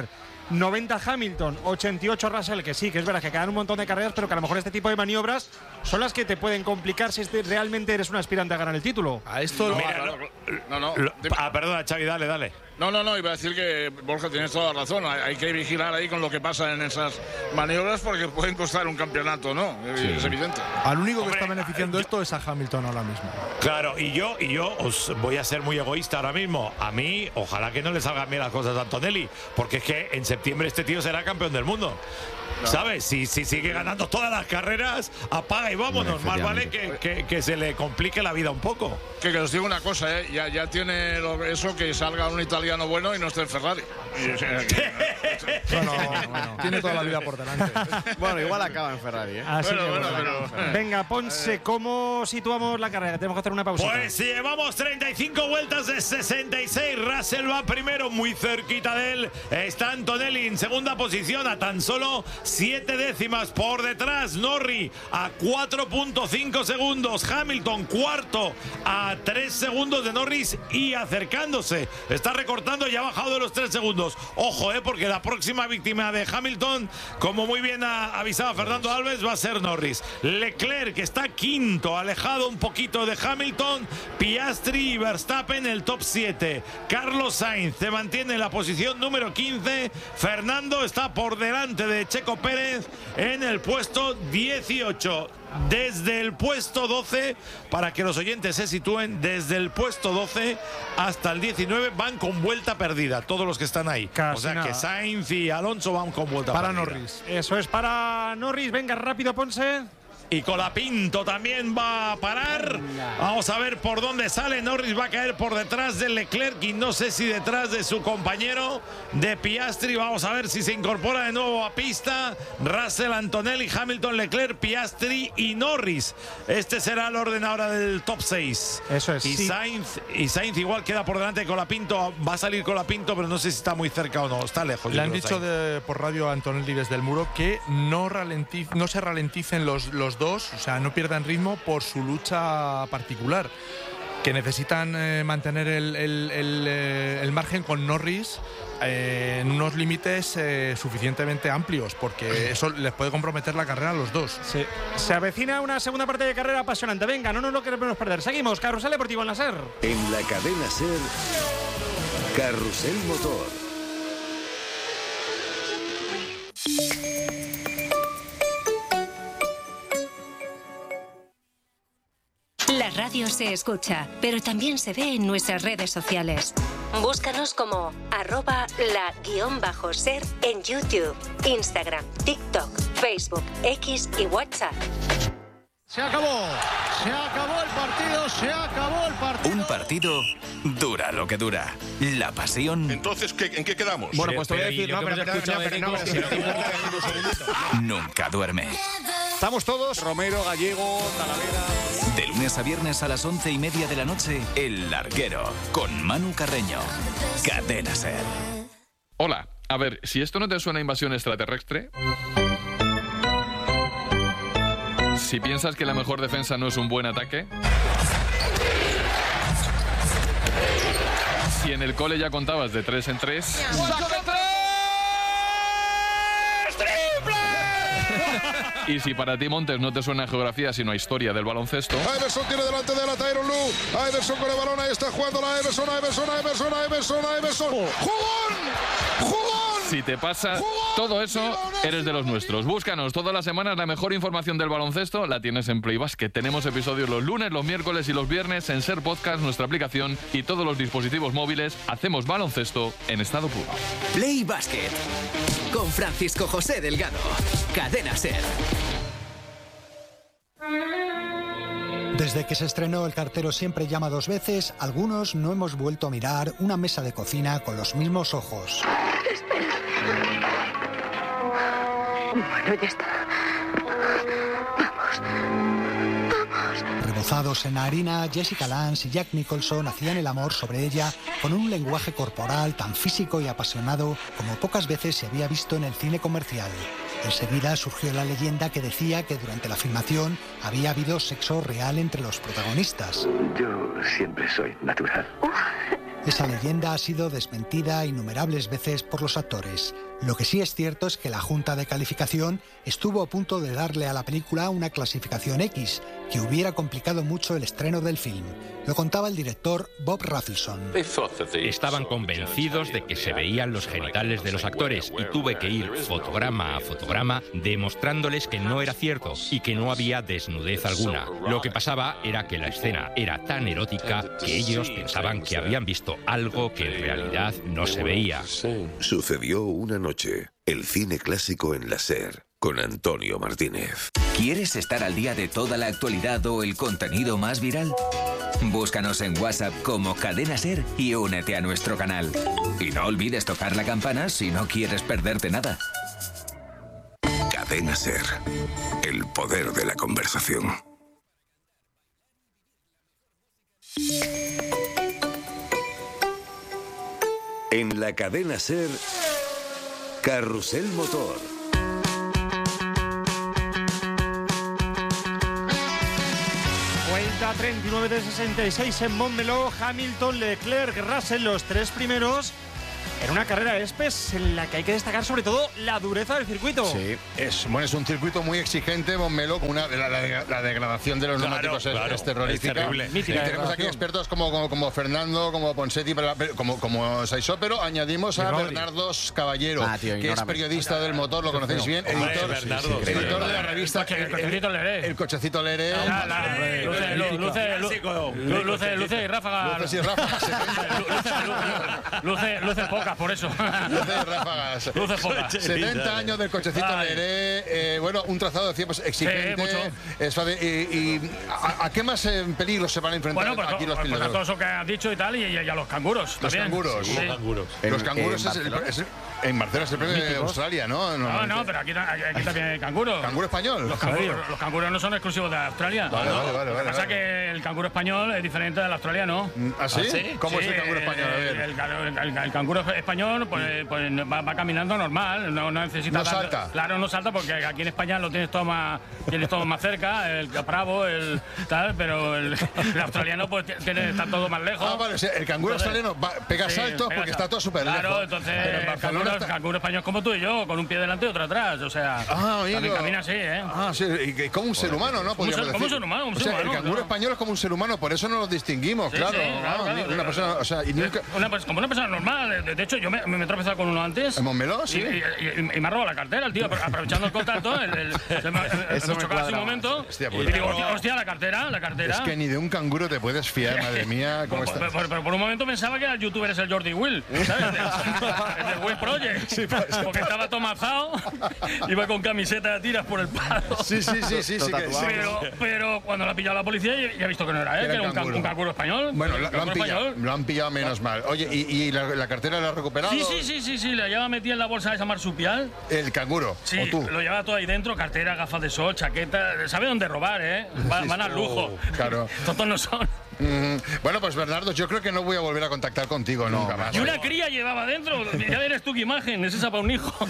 noventa Hamilton, ochenta y ocho Russell, que sí, que es verdad que quedan un montón de carreras, pero que a lo mejor este tipo de maniobras son las que te pueden complicar si este, realmente eres un aspirante a ganar el título. A esto... Mira, no, no, no. Lo, ah, perdona, Xavi, dale, dale. No, no, no, iba a decir que Borja tienes toda la razón. Hay, hay que vigilar ahí con lo que pasa en esas maniobras porque pueden costar un campeonato, ¿no? Sí. Es evidente. Al único Hombre, que está beneficiando yo, esto es a Hamilton ahora mismo. Claro, y yo, y yo os voy a ser muy egoísta ahora mismo. A mí, ojalá que no le salgan bien las cosas a Antonelli, porque es que en septiembre este tío será campeón del mundo. No. ¿Sabes? Si, si sigue ganando todas las carreras, apaga y vámonos. Más vale que, que, que se le complique la vida un poco. Que, que os digo una cosa, ¿eh? ya, ya tiene lo, eso que salga un italiano bueno y no esté en Ferrari. Bueno, bueno, tiene toda la vida por delante. Bueno, igual acaba en Ferrari, ¿eh? Así bueno, que, bueno, bueno, pero... Venga, Ponce, ¿cómo situamos la carrera? Tenemos que hacer una pausa. Pues llevamos treinta y cinco vueltas de sesenta y seis. Russell va primero, muy cerquita de él. Está Antonelli en segunda posición a tan solo siete décimas por detrás. Norris a cuatro punto cinco segundos. Hamilton cuarto a tres segundos de Norris y acercándose. Está recortando y ha bajado de los tres segundos. Ojo, eh, porque la próxima víctima de Hamilton, como muy bien ha avisado Fernando Alves, va a ser Norris. Leclerc, que está quinto, alejado un poquito de Hamilton. Piastri y Verstappen el top siete. Carlos Sainz se mantiene en la posición número quince. Fernando está por delante de Checo Pérez en el puesto dieciocho. Desde el puesto doce, para que los oyentes se sitúen, desde el puesto doce hasta el diecinueve van con vuelta perdida, todos los que están ahí. Casi o sea nada. que Sainz y Alonso van con vuelta para perdida. Norris. Eso es para Norris. Venga, rápido, Ponce. Y Colapinto también va a parar. Vamos a ver por dónde sale. Norris va a caer por detrás de Leclerc y no sé si detrás de su compañero de Piastri. Vamos a ver si se incorpora de nuevo a pista. Russell, Antonelli, Hamilton, Leclerc, Piastri y Norris. Este será el orden ahora del top seis. Eso es. Y, Sí. Sainz, y Sainz igual queda por delante de Colapinto. Va a salir Colapinto, pero no sé si está muy cerca o no. Está lejos. Le yo han creo, dicho Sainz. de, por radio a Antonelli desde el muro que no, ralentiz, no se ralenticen los, los dos, o sea, no pierdan ritmo por su lucha particular, que necesitan eh, mantener el, el, el, eh, el margen con Norris eh, en unos límites eh, suficientemente amplios, porque eso les puede comprometer la carrera a los dos. Sí. Se avecina una segunda parte de carrera apasionante. Venga, no nos lo queremos perder. Seguimos. Carrusel Deportivo en la SER. En la cadena SER, Carrusel Motor. La radio se escucha, pero también se ve en nuestras redes sociales. Búscanos como arroba la guión bajo ser en YouTube, Instagram, TikTok, Facebook, X y WhatsApp. Se acabó, se acabó el partido, se acabó el partido. Un partido dura lo que dura. La pasión. Entonces, ¿qué, ¿en qué quedamos? Bueno, pues te voy a decir, no, pero, pero, no, pero, no, pero, Nunca duerme. Estamos todos. Romero, Gallego, Talavera. De lunes a viernes a las once y media de la noche, El Larguero, con Manu Carreño. Cadena SER. Hola, a ver, si esto no te suena a invasión extraterrestre... Si piensas que la mejor defensa no es un buen ataque... Si en el cole ya contabas de tres en tres... Y si para ti, Montes, no te suena a geografía sino a historia del baloncesto... Iverson tiene delante de la Tyron Lue. Iverson con el balón, ahí está jugando la Iverson, Iverson, Iverson, Iverson, Iverson. ¡Jugón! ¡Jugón! Si te pasa todo eso, eres de los nuestros. Búscanos todas las semanas, la mejor información del baloncesto la tienes en Play Basket. Tenemos episodios los lunes, los miércoles y los viernes en SER Podcast, nuestra aplicación y todos los dispositivos móviles. Hacemos baloncesto en estado puro. Play Basket con Francisco José Delgado. Cadena SER. Desde que se estrenó El cartero siempre llama dos veces, algunos no hemos vuelto a mirar una mesa de cocina con los mismos ojos. Bueno, ya está. Vamos. Vamos. Rebozados en la harina, Jessica Lange y Jack Nicholson hacían el amor sobre ella con un lenguaje corporal tan físico y apasionado como pocas veces se había visto en el cine comercial. Enseguida surgió la leyenda que decía que durante la filmación había habido sexo real entre los protagonistas. Yo siempre soy natural. Esa leyenda ha sido desmentida innumerables veces por los actores. Lo que sí es cierto es que la Junta de Calificación estuvo a punto de darle a la película una clasificación X, que hubiera complicado mucho el estreno del film. Lo contaba el director Bob Rafelson. Estaban convencidos de que se veían los genitales de los actores y tuve que ir fotograma a fotograma demostrándoles que no era cierto y que no había desnudez alguna. Lo que pasaba era que la escena era tan erótica que ellos pensaban que habían visto algo que en realidad no se veía. Sucedió una noche. El cine clásico en la SER, con Antonio Martínez. ¿Quieres estar al día de toda la actualidad o el contenido más viral? Búscanos en WhatsApp como Cadena SER y únete a nuestro canal. Y no olvides tocar la campana si no quieres perderte nada. Cadena SER. El poder de la conversación. En la Cadena SER, Carrusel Motor. Vuelta treinta y nueve de sesenta y seis en Montmeló, Hamilton, Leclerc, Russell, los tres primeros en una carrera de Espes en la que hay que destacar sobre todo la dureza del circuito. Sí, es, bueno, es un circuito muy exigente, Montmeló, con una, la, la, la degradación de los claro, neumáticos es, claro, es terrorífica. Es terrible. Y tenemos aquí expertos como, como, como Fernando, como Ponseti, como, como Saisó, pero añadimos a Bernardo Caballero, ah, tío, que es periodista del motor, lo conocéis bien, editor, sí, sí, sí, editor de la revista El Cochecito Leré. El Cochecito Leré. Luce, luce y ráfagas. Luces y ráfagas. Luce pocas, por eso. Luces y ráfagas. Luces pocas. setenta años del Cochecito Leré. Eh, bueno, un trazado de tiempos exigente. Sí, mucho. Es fácil. Y, y ¿a, ¿a qué más en peligro se van a enfrentar bueno, pues, aquí los pilotos? Pues a todo eso que has dicho y tal, y, y a los canguros. Los también. canguros. Sí. Los canguros. En, los canguros en es, el, es el, en Barcelona es el premio de Australia, ¿no? No, no, pero aquí, aquí también hay canguros. ¿Canguro español? Los canguros, los canguros no son exclusivos de Australia. Vale, ¿no? vale, vale. Lo que vale, pasa es vale. que el canguro español es diferente del australiano. ¿Ah, sí? ¿Ah, sí? ¿Cómo sí, es el canguro español? A ver. El, el, el, el canguro español pues, pues va, va caminando normal, no, no necesita... No tanto, salta. Claro, no salta porque aquí en España lo tienes todo más, tienes todo más cerca, el bravo, el tal, pero el, el australiano pues tiene, está todo más lejos. Ah, vale, o sea, el canguro entonces, australiano va, pega sí, saltos pega porque sal- está todo súper lejos. Claro, entonces Pero en el Barcelona canguro, está- canguro español como tú y yo, con un pie delante y otro atrás, o sea, Ah, amigo. también camina así, ¿eh? Ah, sí, y, y como un ser humano, ¿no? Como un ser- Podríamos como un decir. ser humano, un o ser sea, humano, el canguro claro. español es como un ser humano, por eso no los distinguimos, Sí, claro. sí, Ah, claro, claro. una persona, o sea, y nunca... Una, pues, como una persona normal. De, de hecho, yo me, me he tropezado con uno antes. ¿En Montmeló? Y, Sí. y, y- y me ha robado la cartera, el tío, apro- aprovechando el contacto. El, el, se me, Eso hemos me chocado cuadra hace un más. momento. Hostia, y pues, digo, no. hostia, hostia, la cartera, la cartera. Es que ni de un canguro te puedes fiar, madre mía. ¿Cómo Pero, estás? pero- pero por un momento pensaba que el youtuber es el Jordi Will, ¿sabes? El del Will Project. Sí, pues, Porque estaba tomazado, iba con camiseta de tiras por el palo. Sí, sí, sí, sí, sí, que- sí, Pero, pero cuando lo ha pillado la policía, ya ya he visto que no era él, Era que el era un can- canguro. un canguro español. Bueno, Un lo, lo han canguro pillado, español. lo han pillado menos mal. Oye, ¿y, y la, la cartera la has recuperado? Sí, sí, sí, sí, sí, la llevaba metida en la bolsa de esa marsupial. El canguro, Sí, o tú. lo llevaba todo ahí dentro, cartera, gafas de sol, chaqueta. Sabe dónde robar, ¿eh? Va- van al lujo. Claro. Tontos no son. Mm, bueno, pues Bernardo, yo creo que no voy a volver a contactar contigo nunca más. Y una cría llevaba dentro. Ya verás tú qué imagen, es esa para un hijo.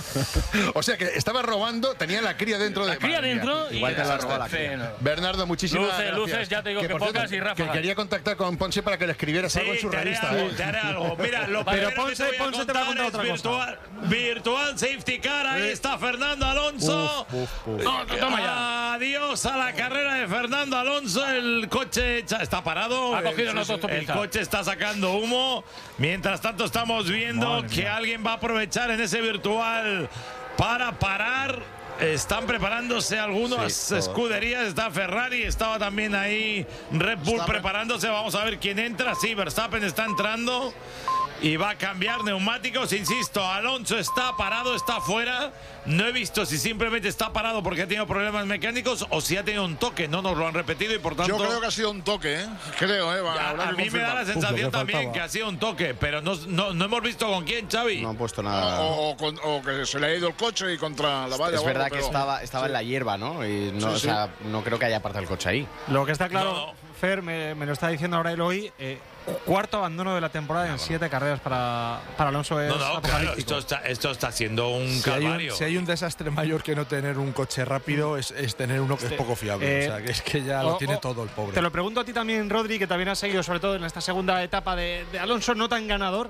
O sea que estaba robando, tenía la cría dentro de... La cría Madre mía. dentro y Igual te la hasta robó el la cría. feno. Bernardo, muchísimas Luces, gracias. luces, ya te digo que por pocas cierto, y ráfagas. Que quería contactar con Ponce para que le escribieras algo en su te haré revista. algo, ¿eh? te haré algo. Mira, lo Pero primero Ponce- que te voy a Ponce te va a contar contar es otra cosa. virtual, virtual safety car. Ahí está Fernando Alonso. Uf, uf, uf. No, toma ya. Adiós a la carrera de Fernando Alonso. El coche cha- está parado. Ha cogido el, una autopista. el coche está sacando humo. Mientras tanto estamos viendo Madre que mía. alguien va a aprovechar en ese virtual para parar. Están preparándose algunas Sí, todo. escuderías. Está Ferrari, estaba también ahí Red Bull preparándose. Vamos a ver quién entra. Sí, Verstappen está entrando y va a cambiar neumáticos. Insisto, Alonso está parado, está fuera. No he visto si simplemente está parado porque ha tenido problemas mecánicos o si ha tenido un toque. No nos lo han repetido y por tanto... Yo creo que ha sido un toque, ¿eh? Creo, ¿eh? Va, Ya, habrá a que mí me da la confirmar. sensación Uf, lo que también faltaba. que ha sido un toque, pero no, no, no hemos visto con quién, Xavi. No han puesto nada. O, o con- o que se le ha ido el coche y contra la valla. Es o verdad algo, que pero- estaba, estaba en Sí. la hierba, ¿no? Y no, Sí, o sí. sea, no creo que haya apartado el coche ahí. Lo que está claro, No. Fer, me, me lo está diciendo ahora él hoy, eh, cuarto abandono de la temporada en siete carreras para, para Alonso. Es No, no, claro, apocalíptico. esto está, esto está siendo un Si hay calvario. un, si hay un desastre mayor que no tener un coche rápido, es, es tener uno que es poco fiable. Eh, o sea, que es que ya o- lo tiene o- todo el pobre. Te lo pregunto a ti también, Rodri, que también has seguido, sobre todo en esta segunda etapa de, de Alonso, no tan ganador.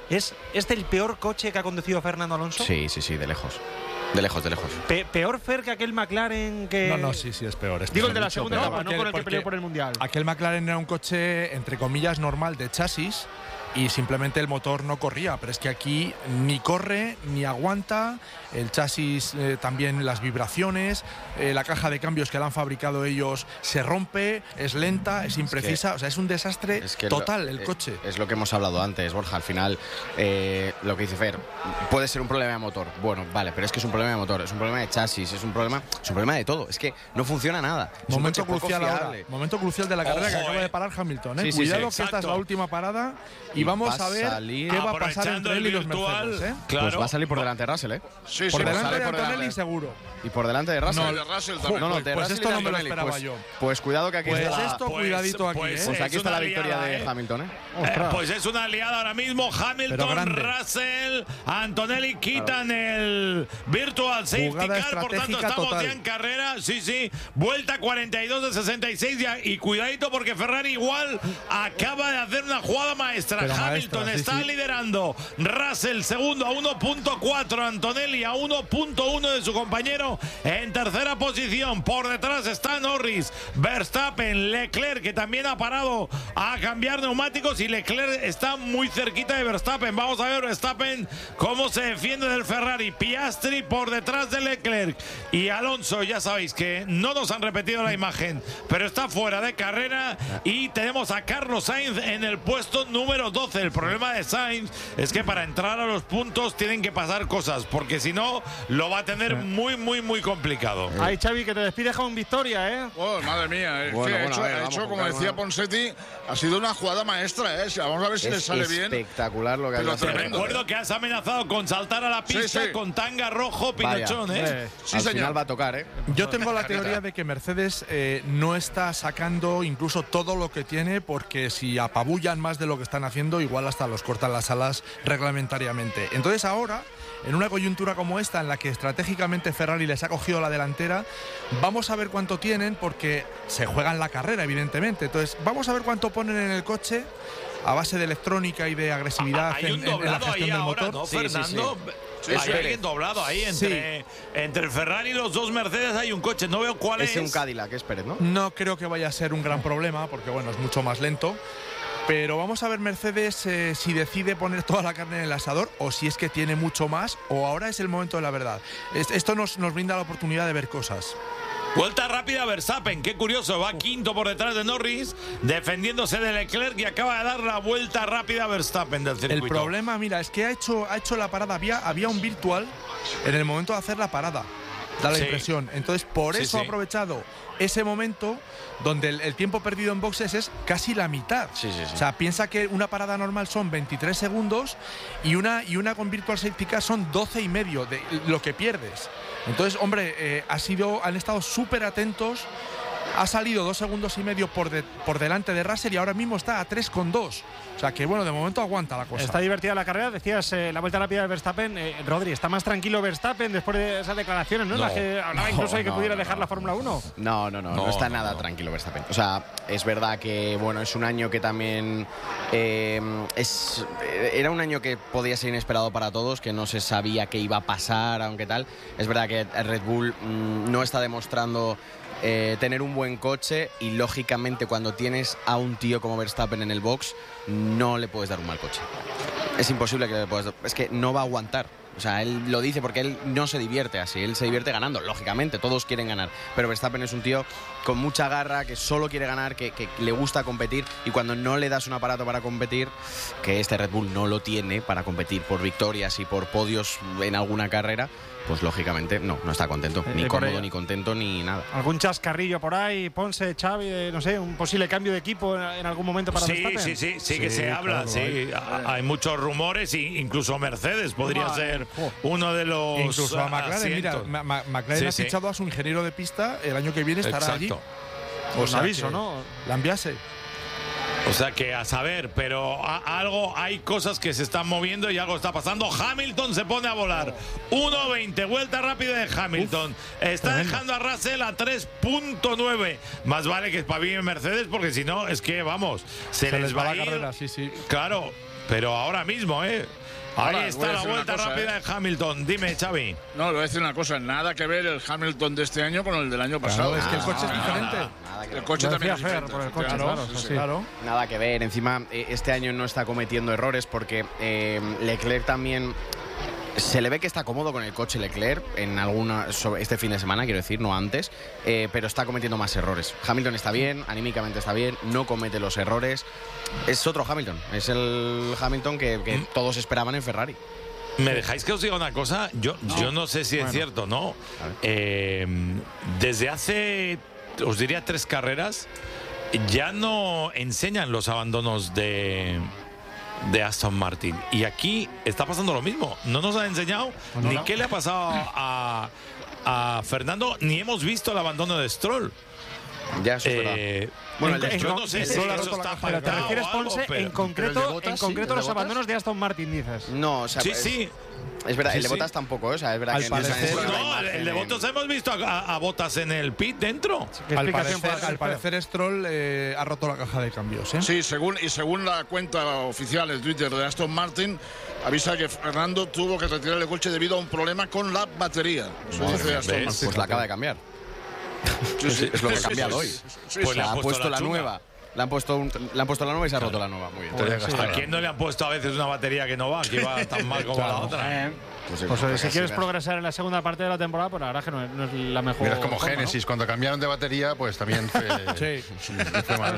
¿Es este el peor coche que ha conducido Fernando Alonso? Sí, sí, sí, de lejos. De lejos, de lejos. Pe peor, Fer, que aquel McLaren que... No, no, sí, sí, es peor. Es Digo peor, el de la mucho segunda peor. etapa, no, Porque- con el que porque peleó por el Mundial. Aquel McLaren era un coche, entre comillas, normal de chasis y simplemente el motor no corría. Pero es que aquí ni corre, ni aguanta. El chasis eh, también, las vibraciones, eh, la caja de cambios que la han fabricado ellos se rompe, es lenta, es imprecisa. que- o sea, es un desastre Es que total lo- el eh, coche. Es lo que hemos hablado antes, Borja. Al final, eh, lo que dice Fer, puede ser un problema de motor. Bueno, vale, pero es que es un problema de motor, es un problema de chasis, es un problema, es un problema de todo. Es que no funciona nada. Es un Momento coche poco crucial ahora. fiable. Momento crucial de la carrera Ojo, que acaba eh. de parar Hamilton. ¿eh? Sí, sí, Cuidado sí, que esta es exacto. la última parada y, Y vamos va a a ver salir- qué va a pasar Aprovechando entre él y el los virtual, Mercedes. ¿eh? claro. Pues va a salir por delante de Russell, ¿eh? Sí, Por sí, delante sale de por Antonelli delante. seguro. Y por delante de Russell. No, de Russell también. No, no, Pues- de pues Russell esto y de no me lo Antonelli. esperaba Pues- yo. Pues cuidado que aquí Pues está la- esto, Pues- cuidadito aquí, pues ¿eh? Pues aquí es está una la victoria liada, de ¿eh? Hamilton, ¿eh? Eh, pues es una liada ahora mismo. Pero Hamilton, grande. Russell, Antonelli quitan el virtual safety Jugada car. Por tanto, estratégica estamos total. ya en carrera. Sí, sí. Vuelta cuarenta y dos de sesenta y seis. Ya. Y cuidadito porque Ferrari igual acaba de hacer una jugada maestra. Pero Hamilton maestra, sí, está sí. liderando. Russell segundo a uno punto cuatro. Antonelli a uno punto uno de su compañero en tercera posición. Por detrás está Norris, Verstappen, Leclerc, que también ha parado a cambiar neumáticos, y Leclerc está muy cerquita de Verstappen. Vamos a ver Verstappen cómo se defiende del Ferrari. Piastri por detrás de Leclerc, y Alonso, ya sabéis que no nos han repetido la imagen, pero está fuera de carrera, y tenemos a Carlos Sainz en el puesto número doce. El problema de Sainz es que para entrar a los puntos tienen que pasar cosas, porque si no lo va a tener muy, muy, muy complicado. Ay, Xavi, que te despides con victoria, ¿eh? Oh, madre mía, es Bueno, que ha bueno, hecho, a ver, ha vamos hecho, con como calma. decía Ponseti, ha sido una jugada maestra, ¿eh? Vamos a ver si le Es sale bien. espectacular lo que Pero ha hecho. tremendo. Recuerdo que has amenazado con saltar a la Sí, pista sí. con tanga rojo Vaya. pinochón, ¿eh? Eh, Sí, Al señor. final va a tocar, ¿eh? Yo tengo la teoría de que Mercedes eh, no está sacando incluso todo lo que tiene, porque si apabullan más de lo que están haciendo, igual hasta los cortan las alas reglamentariamente. Entonces ahora, en una coyuntura como esta, en la que estratégicamente Ferrari les ha cogido la delantera, vamos a ver cuánto tienen, porque se juegan la carrera, evidentemente. Entonces vamos a ver cuánto ponen en el coche a base de electrónica y de agresividad Hay en, un en- en la doblado gestión ahí del ahora, motor. ¿no, Sí, sí, Fernando? Sí, hay sí. alguien doblado ahí entre, entre el Ferrari y los dos Mercedes. Hay un coche, no veo cuál es. Es un Cadillac, es Pérez, ¿no? No creo que vaya a ser un gran problema, porque bueno, es mucho más lento. Pero vamos a ver Mercedes eh, si decide poner toda la carne en el asador, o si es que tiene mucho más, o ahora es el momento de la verdad. Es- esto nos, nos brinda la oportunidad de ver cosas. Vuelta rápida Verstappen, qué curioso, va quinto por detrás de Norris, defendiéndose de Leclerc, y acaba de dar la vuelta rápida a Verstappen del circuito. El problema, mira, es que ha hecho, ha hecho la parada. Había, había un virtual en el momento de hacer la parada. Da la Sí. impresión. Entonces, por Sí, eso ha sí. aprovechado ese momento donde el, el tiempo perdido en boxes es casi la mitad. Sí, sí, sí. O sea, piensa que una parada normal son veintitrés segundos y una, y una con Virtual Safety Car son doce y medio de lo que pierdes. Entonces, hombre, eh, ha sido, han estado súper atentos. Ha salido dos segundos y medio por, de- por delante de Russell, y ahora mismo está a tres coma dos. O sea que, bueno, de momento aguanta la cosa. Está divertida la carrera. Decías eh, la vuelta rápida de Verstappen. Eh, Rodri, ¿está más tranquilo Verstappen después de esas declaraciones, no? En las que hablaba incluso de que no, pudiera no, dejar no. la Fórmula uno. No, no, no, no, No, está no, nada no. tranquilo Verstappen. O sea, es verdad que, bueno, es un año que también eh, es, era un año que podía ser inesperado para todos, que no se sabía qué iba a pasar, aunque tal. Es verdad que Red Bull mmm, no está demostrando eh, tener un buen coche, y lógicamente cuando tienes a un tío como Verstappen en el box, no le puedes dar un mal coche. Es imposible que le puedas dar, es que no va a aguantar. O sea, él lo dice porque él no se divierte así, él se divierte ganando, lógicamente, todos quieren ganar, pero Verstappen es un tío con mucha garra, que solo quiere ganar, que, que le gusta competir, y cuando no le das un aparato para competir, que este Red Bull no lo tiene para competir por victorias y por podios en alguna carrera, pues lógicamente no, no está contento, Eh, ni por cómodo, ello. ni contento, ni nada. ¿Algún chascarrillo por ahí, Ponce, Xavi, de, no sé, un posible cambio de equipo en, en algún momento para Sí, Verstappen? sí, sí, sí, que se habla, claro, sí. hay. Ha- Hay muchos rumores, y incluso Mercedes podría Vale. ser uno de los Incluso a McLaren, mira, asientos. Ma- Ma- McLaren Sí, ha sí. fichado a su ingeniero de pista, el año que viene estará allí. Exacto. O Un sea aviso, que ¿no? La enviase. O sea que a saber, pero a- algo, hay cosas que se están moviendo y algo está pasando. Hamilton se pone a volar. uno veinte, vuelta rápida de Hamilton. Está tremendo. dejando a Russell a tres punto nueve. Más vale que espabile Mercedes, porque si no, es que vamos, se, Se les, va a la ir. carrera, sí, sí. Claro, pero ahora mismo, ¿eh? Ahora, Ahí está la vuelta cosa, rápida ¿eh? de Hamilton. Dime, Xavi. No, le voy a decir una cosa. Nada que ver el Hamilton de este año con el del año pasado. Claro, es que el coche es diferente. El coche Lo también es decía Fer, diferente. por el coche, Claro, claro, sí, sí, sí. sí. Claro. Nada que ver. Encima, eh, este año no está cometiendo errores porque eh, Leclerc también. Se le ve que está cómodo con el coche Leclerc en alguna sobre este fin de semana, quiero decir, no antes, eh, pero está cometiendo más errores. Hamilton está bien, anímicamente está bien, no comete los errores. Es otro Hamilton, es el Hamilton que, que todos esperaban en Ferrari. ¿Me dejáis que os diga una cosa? Yo no, yo no sé si es Bueno. cierto, ¿no? Eh, desde hace, os diría, tres carreras, ya no enseñan los abandonos de, de Aston Martin. Y aquí está pasando lo mismo. No nos han enseñado No, no, ni no. qué le ha pasado a, a Fernando, ni hemos visto el abandono de Stroll. Ya, eso es Eh, verdad. Bueno, el de yo Stroll- no sé el si Stroll ha eso roto la está caja de Pero te pactado refieres, o algo, Ponce, pero- en concreto, Botas, en sí, concreto el de los Botas. abandonos de Aston Martin, dices. No, o sea, Sí, es, sí. es verdad, Sí, el de sí. Botas tampoco, ¿eh? O sea, es verdad Al que parecer- no, No, el, el de Botas hemos visto a, a- a Botas en el pit dentro. ¿Qué Al explicación parecer, puede hacer, al parecer Stroll eh, ha roto la caja de cambios. ¿eh? Sí, según, y según la cuenta oficial de Twitter de Aston Martin, avisa que Fernando tuvo que retirar el coche debido a un problema con la batería. Eso Madre dice mía, Aston ¿ves? Martin. Pues la acaba de cambiar. Sí, sí. Es lo que ha Sí, cambiado sí, hoy. sí, sí, Pues sí. le han ha puesto puesto la la chunga. nueva. Le han puesto, un- le han puesto la nueva y se ha roto la nueva. Muy bien. ¿A quién no le han puesto a veces una batería que no va, que va tan mal como la otra? Eh, Pues, Pues, pues si así quieres ves. progresar en la segunda parte de la temporada, pues la verdad es que no, es- no es la mejor. Mira, es como forma, ¿no? Génesis, cuando cambiaron de batería, pues también fue, Sí. fue mal.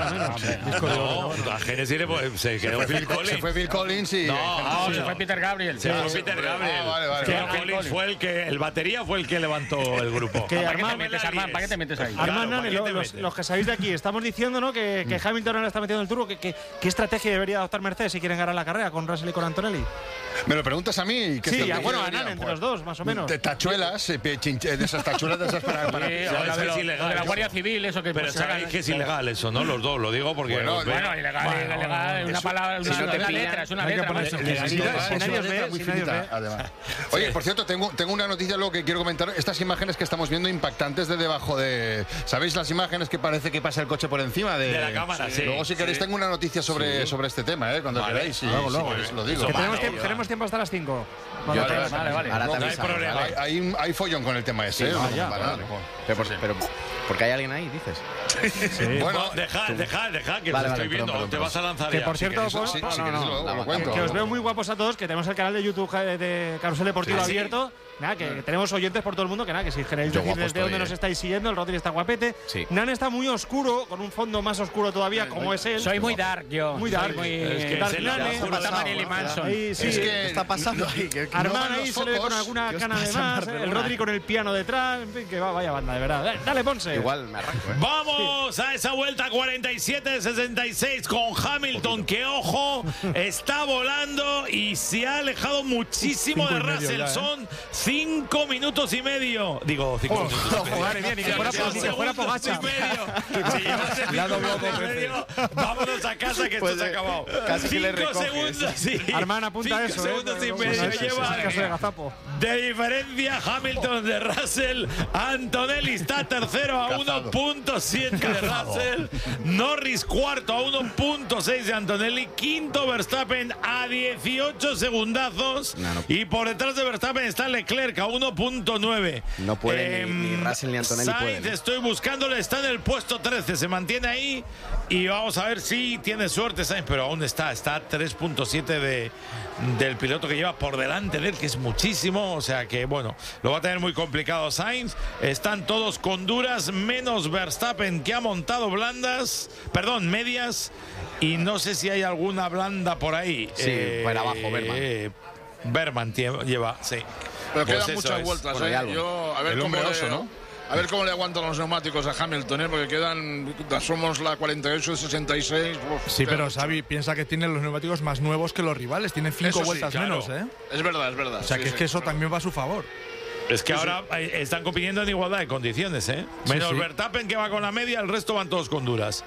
No, a Genesis le po- se quedó Phil Se Collins. fue Phil Collins y... No, no, sí, se no. fue Peter Gabriel. Se fue Peter Gabriel. Ah, vale, vale, Phil vale. Collins fue el que, el batería fue el que levantó el grupo. Que ¿Para qué te Armand- metes, Armand? ¿Para qué te metes ahí? Claro, Armand, ¿para Nani, qué lo- te los, metes? los que sabéis de aquí, estamos diciendo, ¿no? Que, que Hamilton ahora está metiendo el turbo. Que, que- ¿Qué estrategia debería adoptar Mercedes si quieren ganar la carrera con Russell y con Antonelli? ¿Me lo preguntas a mí? ¿Qué Sí, estrategia bueno, deberían ganan entre jugar? los dos, más o menos. De tachuelas, eh, pe- chinche- de esas tachuelas de esas para... para- Sí, Sabes o la que de, es lo- ilegal, lo de la eso. Guardia Civil, eso que Pero pues, sabéis que es ilegal eso, ¿no? Los dos, lo digo porque... Bueno, os- Bueno, ilegal, Bueno, ilegal, es una eso- palabra, si una, no te una pillan, letra, es una hay que letra. ponerse- macho. si nadie- Sí, si es nadie una os ve, letra muy si nadie os finita, ve. además. Oye, por cierto, tengo, tengo una noticia luego que quiero comentar. Estas imágenes que estamos viendo impactantes de debajo de... ¿Sabéis las imágenes que parece que pasa el coche por encima de, De la cámara, sí. Luego, si queréis, Sí. tengo una noticia sobre, sobre este tema, ¿eh? Cuando Vale. queráis. Sí, Luego, si luego. queréis, lo digo. Que tenemos, Vale, tiempo, ya. tenemos tiempo hasta las cinco. Vale, Vale, vale, vale. Ahora te No hay avisan, problema. ¿vale? Hay, hay, un- hay follón con el tema ese. ¿eh? ah, ya, Vale, vale. vale. Pero, por- pero, porque hay alguien ahí, dices. Bueno, Bueno, dejad, dejad, dejad, que Vale, os vale, estoy viendo. perdón, Te perdón. vas a lanzar Que ya. por si cierto, queréis. Pon- sí, no, si no, queréis, no, luego la- lo cuento. Que os veo muy guapos a todos, que tenemos el canal de YouTube de, de Carrusel Deportivo ¿Ah, sí? abierto. Nada, que, que tenemos oyentes por todo el mundo, que nada, que si queréis Yo decir guapo desde estoy, dónde eh. nos estáis siguiendo, el Rodri está guapete. Sí. Nan está muy oscuro, con un fondo más oscuro todavía, como es él. Soy muy dark, yo. Muy Soy dark. muy Es que Dark es el Nane, oscuro Mata de Marilyn Manson. Ahí, sí. es que ¿Qué está pasando ahí? Que- que no Armand van ahí los se le ve con focos. alguna ¿Qué os cana de pasa en más, el Barcelona? Rodri con el piano detrás, en fin, que va, vaya banda, de verdad. Dale, Dale, Ponce. Igual me arranco, ¿eh? Vamos a esa vuelta cuarenta y siete de sesenta y seis con Hamilton, que ojo, está volando y se ha alejado muchísimo Cinco de y medio Russell. ya, ¿eh? Son cinco minutos y medio. Digo, cinco minutos. y medio. Madre mía, ni que fuera, Cinco ni que fuera segundos Pogacar. y medio. Si llevas el Le ha cinco doblado minutos y dos medio, vámonos a casa que Pues, esto se ha eh, acabado. casi que le Cinco recoges. segundos, sí. Armand apunta Cinco eso, ¿eh? segundos y Pero- medio Sí, sí, sí, lleva. sí, caso de gazapo. De diferencia, Hamilton de Russell. Antonelli está tercero a Cazado. uno punto siete de Russell. Norris cuarto a uno punto seis de Antonelli. Quinto Verstappen a dieciocho segundazos. No, no. Y por detrás de Verstappen está Leclerc a uno punto nueve. No puede ni- ni Russell ni Antonelli Sainz, pueden, ¿eh? estoy buscándole, está en el puesto trece. Se mantiene ahí. Y vamos a ver si tiene suerte Sainz, pero aún está. Está a tres punto siete de, del piloto que lleva por delante de él, que es muchísimo. O sea que, bueno, lo va a tener muy complicado Sainz. Están todos con duras, menos Verstappen, que ha montado blandas, perdón, medias. Y no sé si hay alguna blanda por ahí. Sí, por abajo, Berman. eh, Berman tie- lleva, sí. Pero Pues quedan eso muchas es. vueltas, Bueno, hay ¿eh? algo. Yo, a ver El cómo hombre le, oso, ¿no? A ver cómo le aguantan los neumáticos a Hamilton, ¿eh? Porque quedan. Somos la cuarenta y ocho de sesenta y seis. Uf, Sí, queda pero mucho. Xavi piensa que tiene los neumáticos más nuevos que los rivales. Tiene cinco Eso sí, vueltas claro. menos, ¿eh? Es verdad, es verdad. O sea, sí, que es sí, que eso claro. también va a su favor. Es que Sí, ahora eh, están compitiendo en igualdad de condiciones, ¿eh? Menos sí. Verstappen, que va con la media, el resto van todos con duras.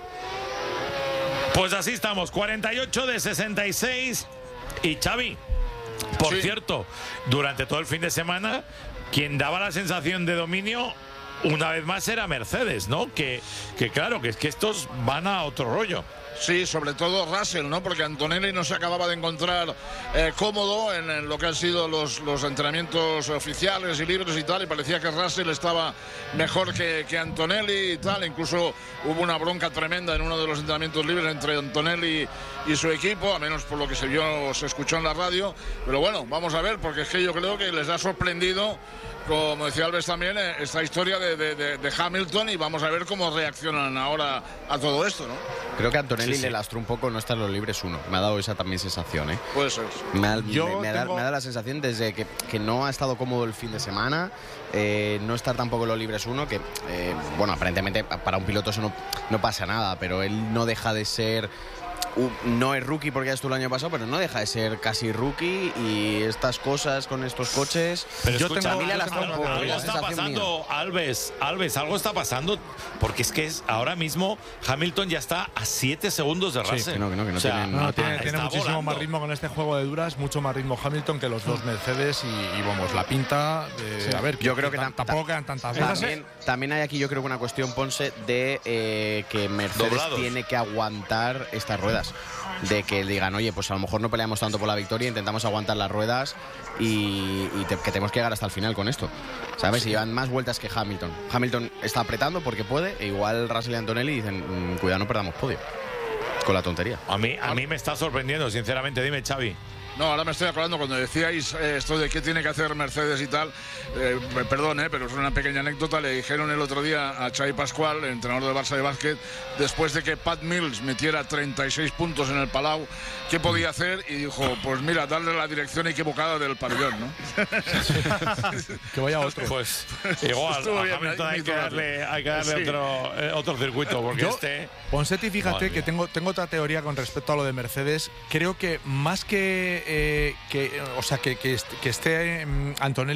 Pues así estamos, cuarenta y ocho de sesenta y seis. Y Xavi, por Sí. cierto, durante todo el fin de semana, quien daba la sensación de dominio, una vez más era Mercedes, ¿no? Que, que claro, que es que estos van a otro rollo. Sí, sobre todo Russell, ¿no? Porque Antonelli no se acababa de encontrar eh, cómodo en, en lo que han sido los, los entrenamientos oficiales y libres y tal, y parecía que Russell estaba mejor que, que Antonelli y tal. Incluso hubo una bronca tremenda en uno de los entrenamientos libres entre Antonelli y su equipo, a menos por lo que se vio, se escuchó en la radio. Pero bueno, vamos a ver, porque es que yo creo que les ha sorprendido, como decía Alves también, esta historia de, de, de, de Hamilton, y vamos a ver cómo reaccionan ahora a todo esto, ¿no? Creo que Antonelli Sí, sí. le lastró un poco no estar en los libres uno. Me ha dado esa también sensación, ¿eh? Puede ser. Me ha, Yo me, me da, tengo- me da la sensación desde que, que no ha estado cómodo el fin de semana, eh, no estar tampoco en los libres uno, que, eh, bueno, aparentemente para un piloto eso no, no pasa nada, pero él no deja de ser... Uh, no es rookie porque ya estuvo el año pasado, pero no deja de ser casi rookie, y estas cosas con estos coches. Pero yo escucha, tengo, a mí le algo, lastra un poco, algo la está sensación pasando, Alves, Alves, algo está pasando, porque es que es ahora mismo Hamilton ya está a siete segundos de Sí, Russell. que no, que no, que no O sea, tienen- no, tiene, está tiene muchísimo volando. más ritmo con este juego de duras, mucho más ritmo Hamilton que los dos Mercedes, y, y vamos, la pinta de, Sí. a ver, Yo creo que tam- tam- tampoco quedan tantas dudas. También, también hay aquí, yo creo que una cuestión, Ponce, de eh, que Mercedes Doblados. tiene que aguantar estas ruedas. De que digan, oye, pues a lo mejor no peleamos tanto por la victoria, intentamos aguantar las ruedas y, y te- que tenemos que llegar hasta el final con esto. ¿Sabes? Sí. Y llevan más vueltas que Hamilton. Hamilton está apretando porque puede, e igual Russell y Antonelli dicen, "Mm, cuidado, no perdamos podio. Con la tontería. A mí, a mí me está sorprendiendo, sinceramente. Dime, Xavi. No, ahora me estoy acordando cuando decíais eh, esto de qué tiene que hacer Mercedes y tal. Eh, perdón, eh, pero es una pequeña anécdota. Le dijeron el otro día a Xavi Pascual, el entrenador del Barça de básquet, después de que Pat Mills metiera treinta y seis puntos en el Palau, ¿qué podía hacer? Y dijo, pues mira, darle la dirección equivocada del pabellón, ¿no? Que vaya otro. Pues igual, Estuvo a bien, Hamilton hay muy que bien. darle, hay que darle Sí. otro, eh, otro circuito, porque Yo, este... Ponsetti, fíjate Madre que mía. tengo, tengo otra teoría con respecto a lo de Mercedes. Creo que más que, eh, que o sea, que, que est- que esté mm, Antonelli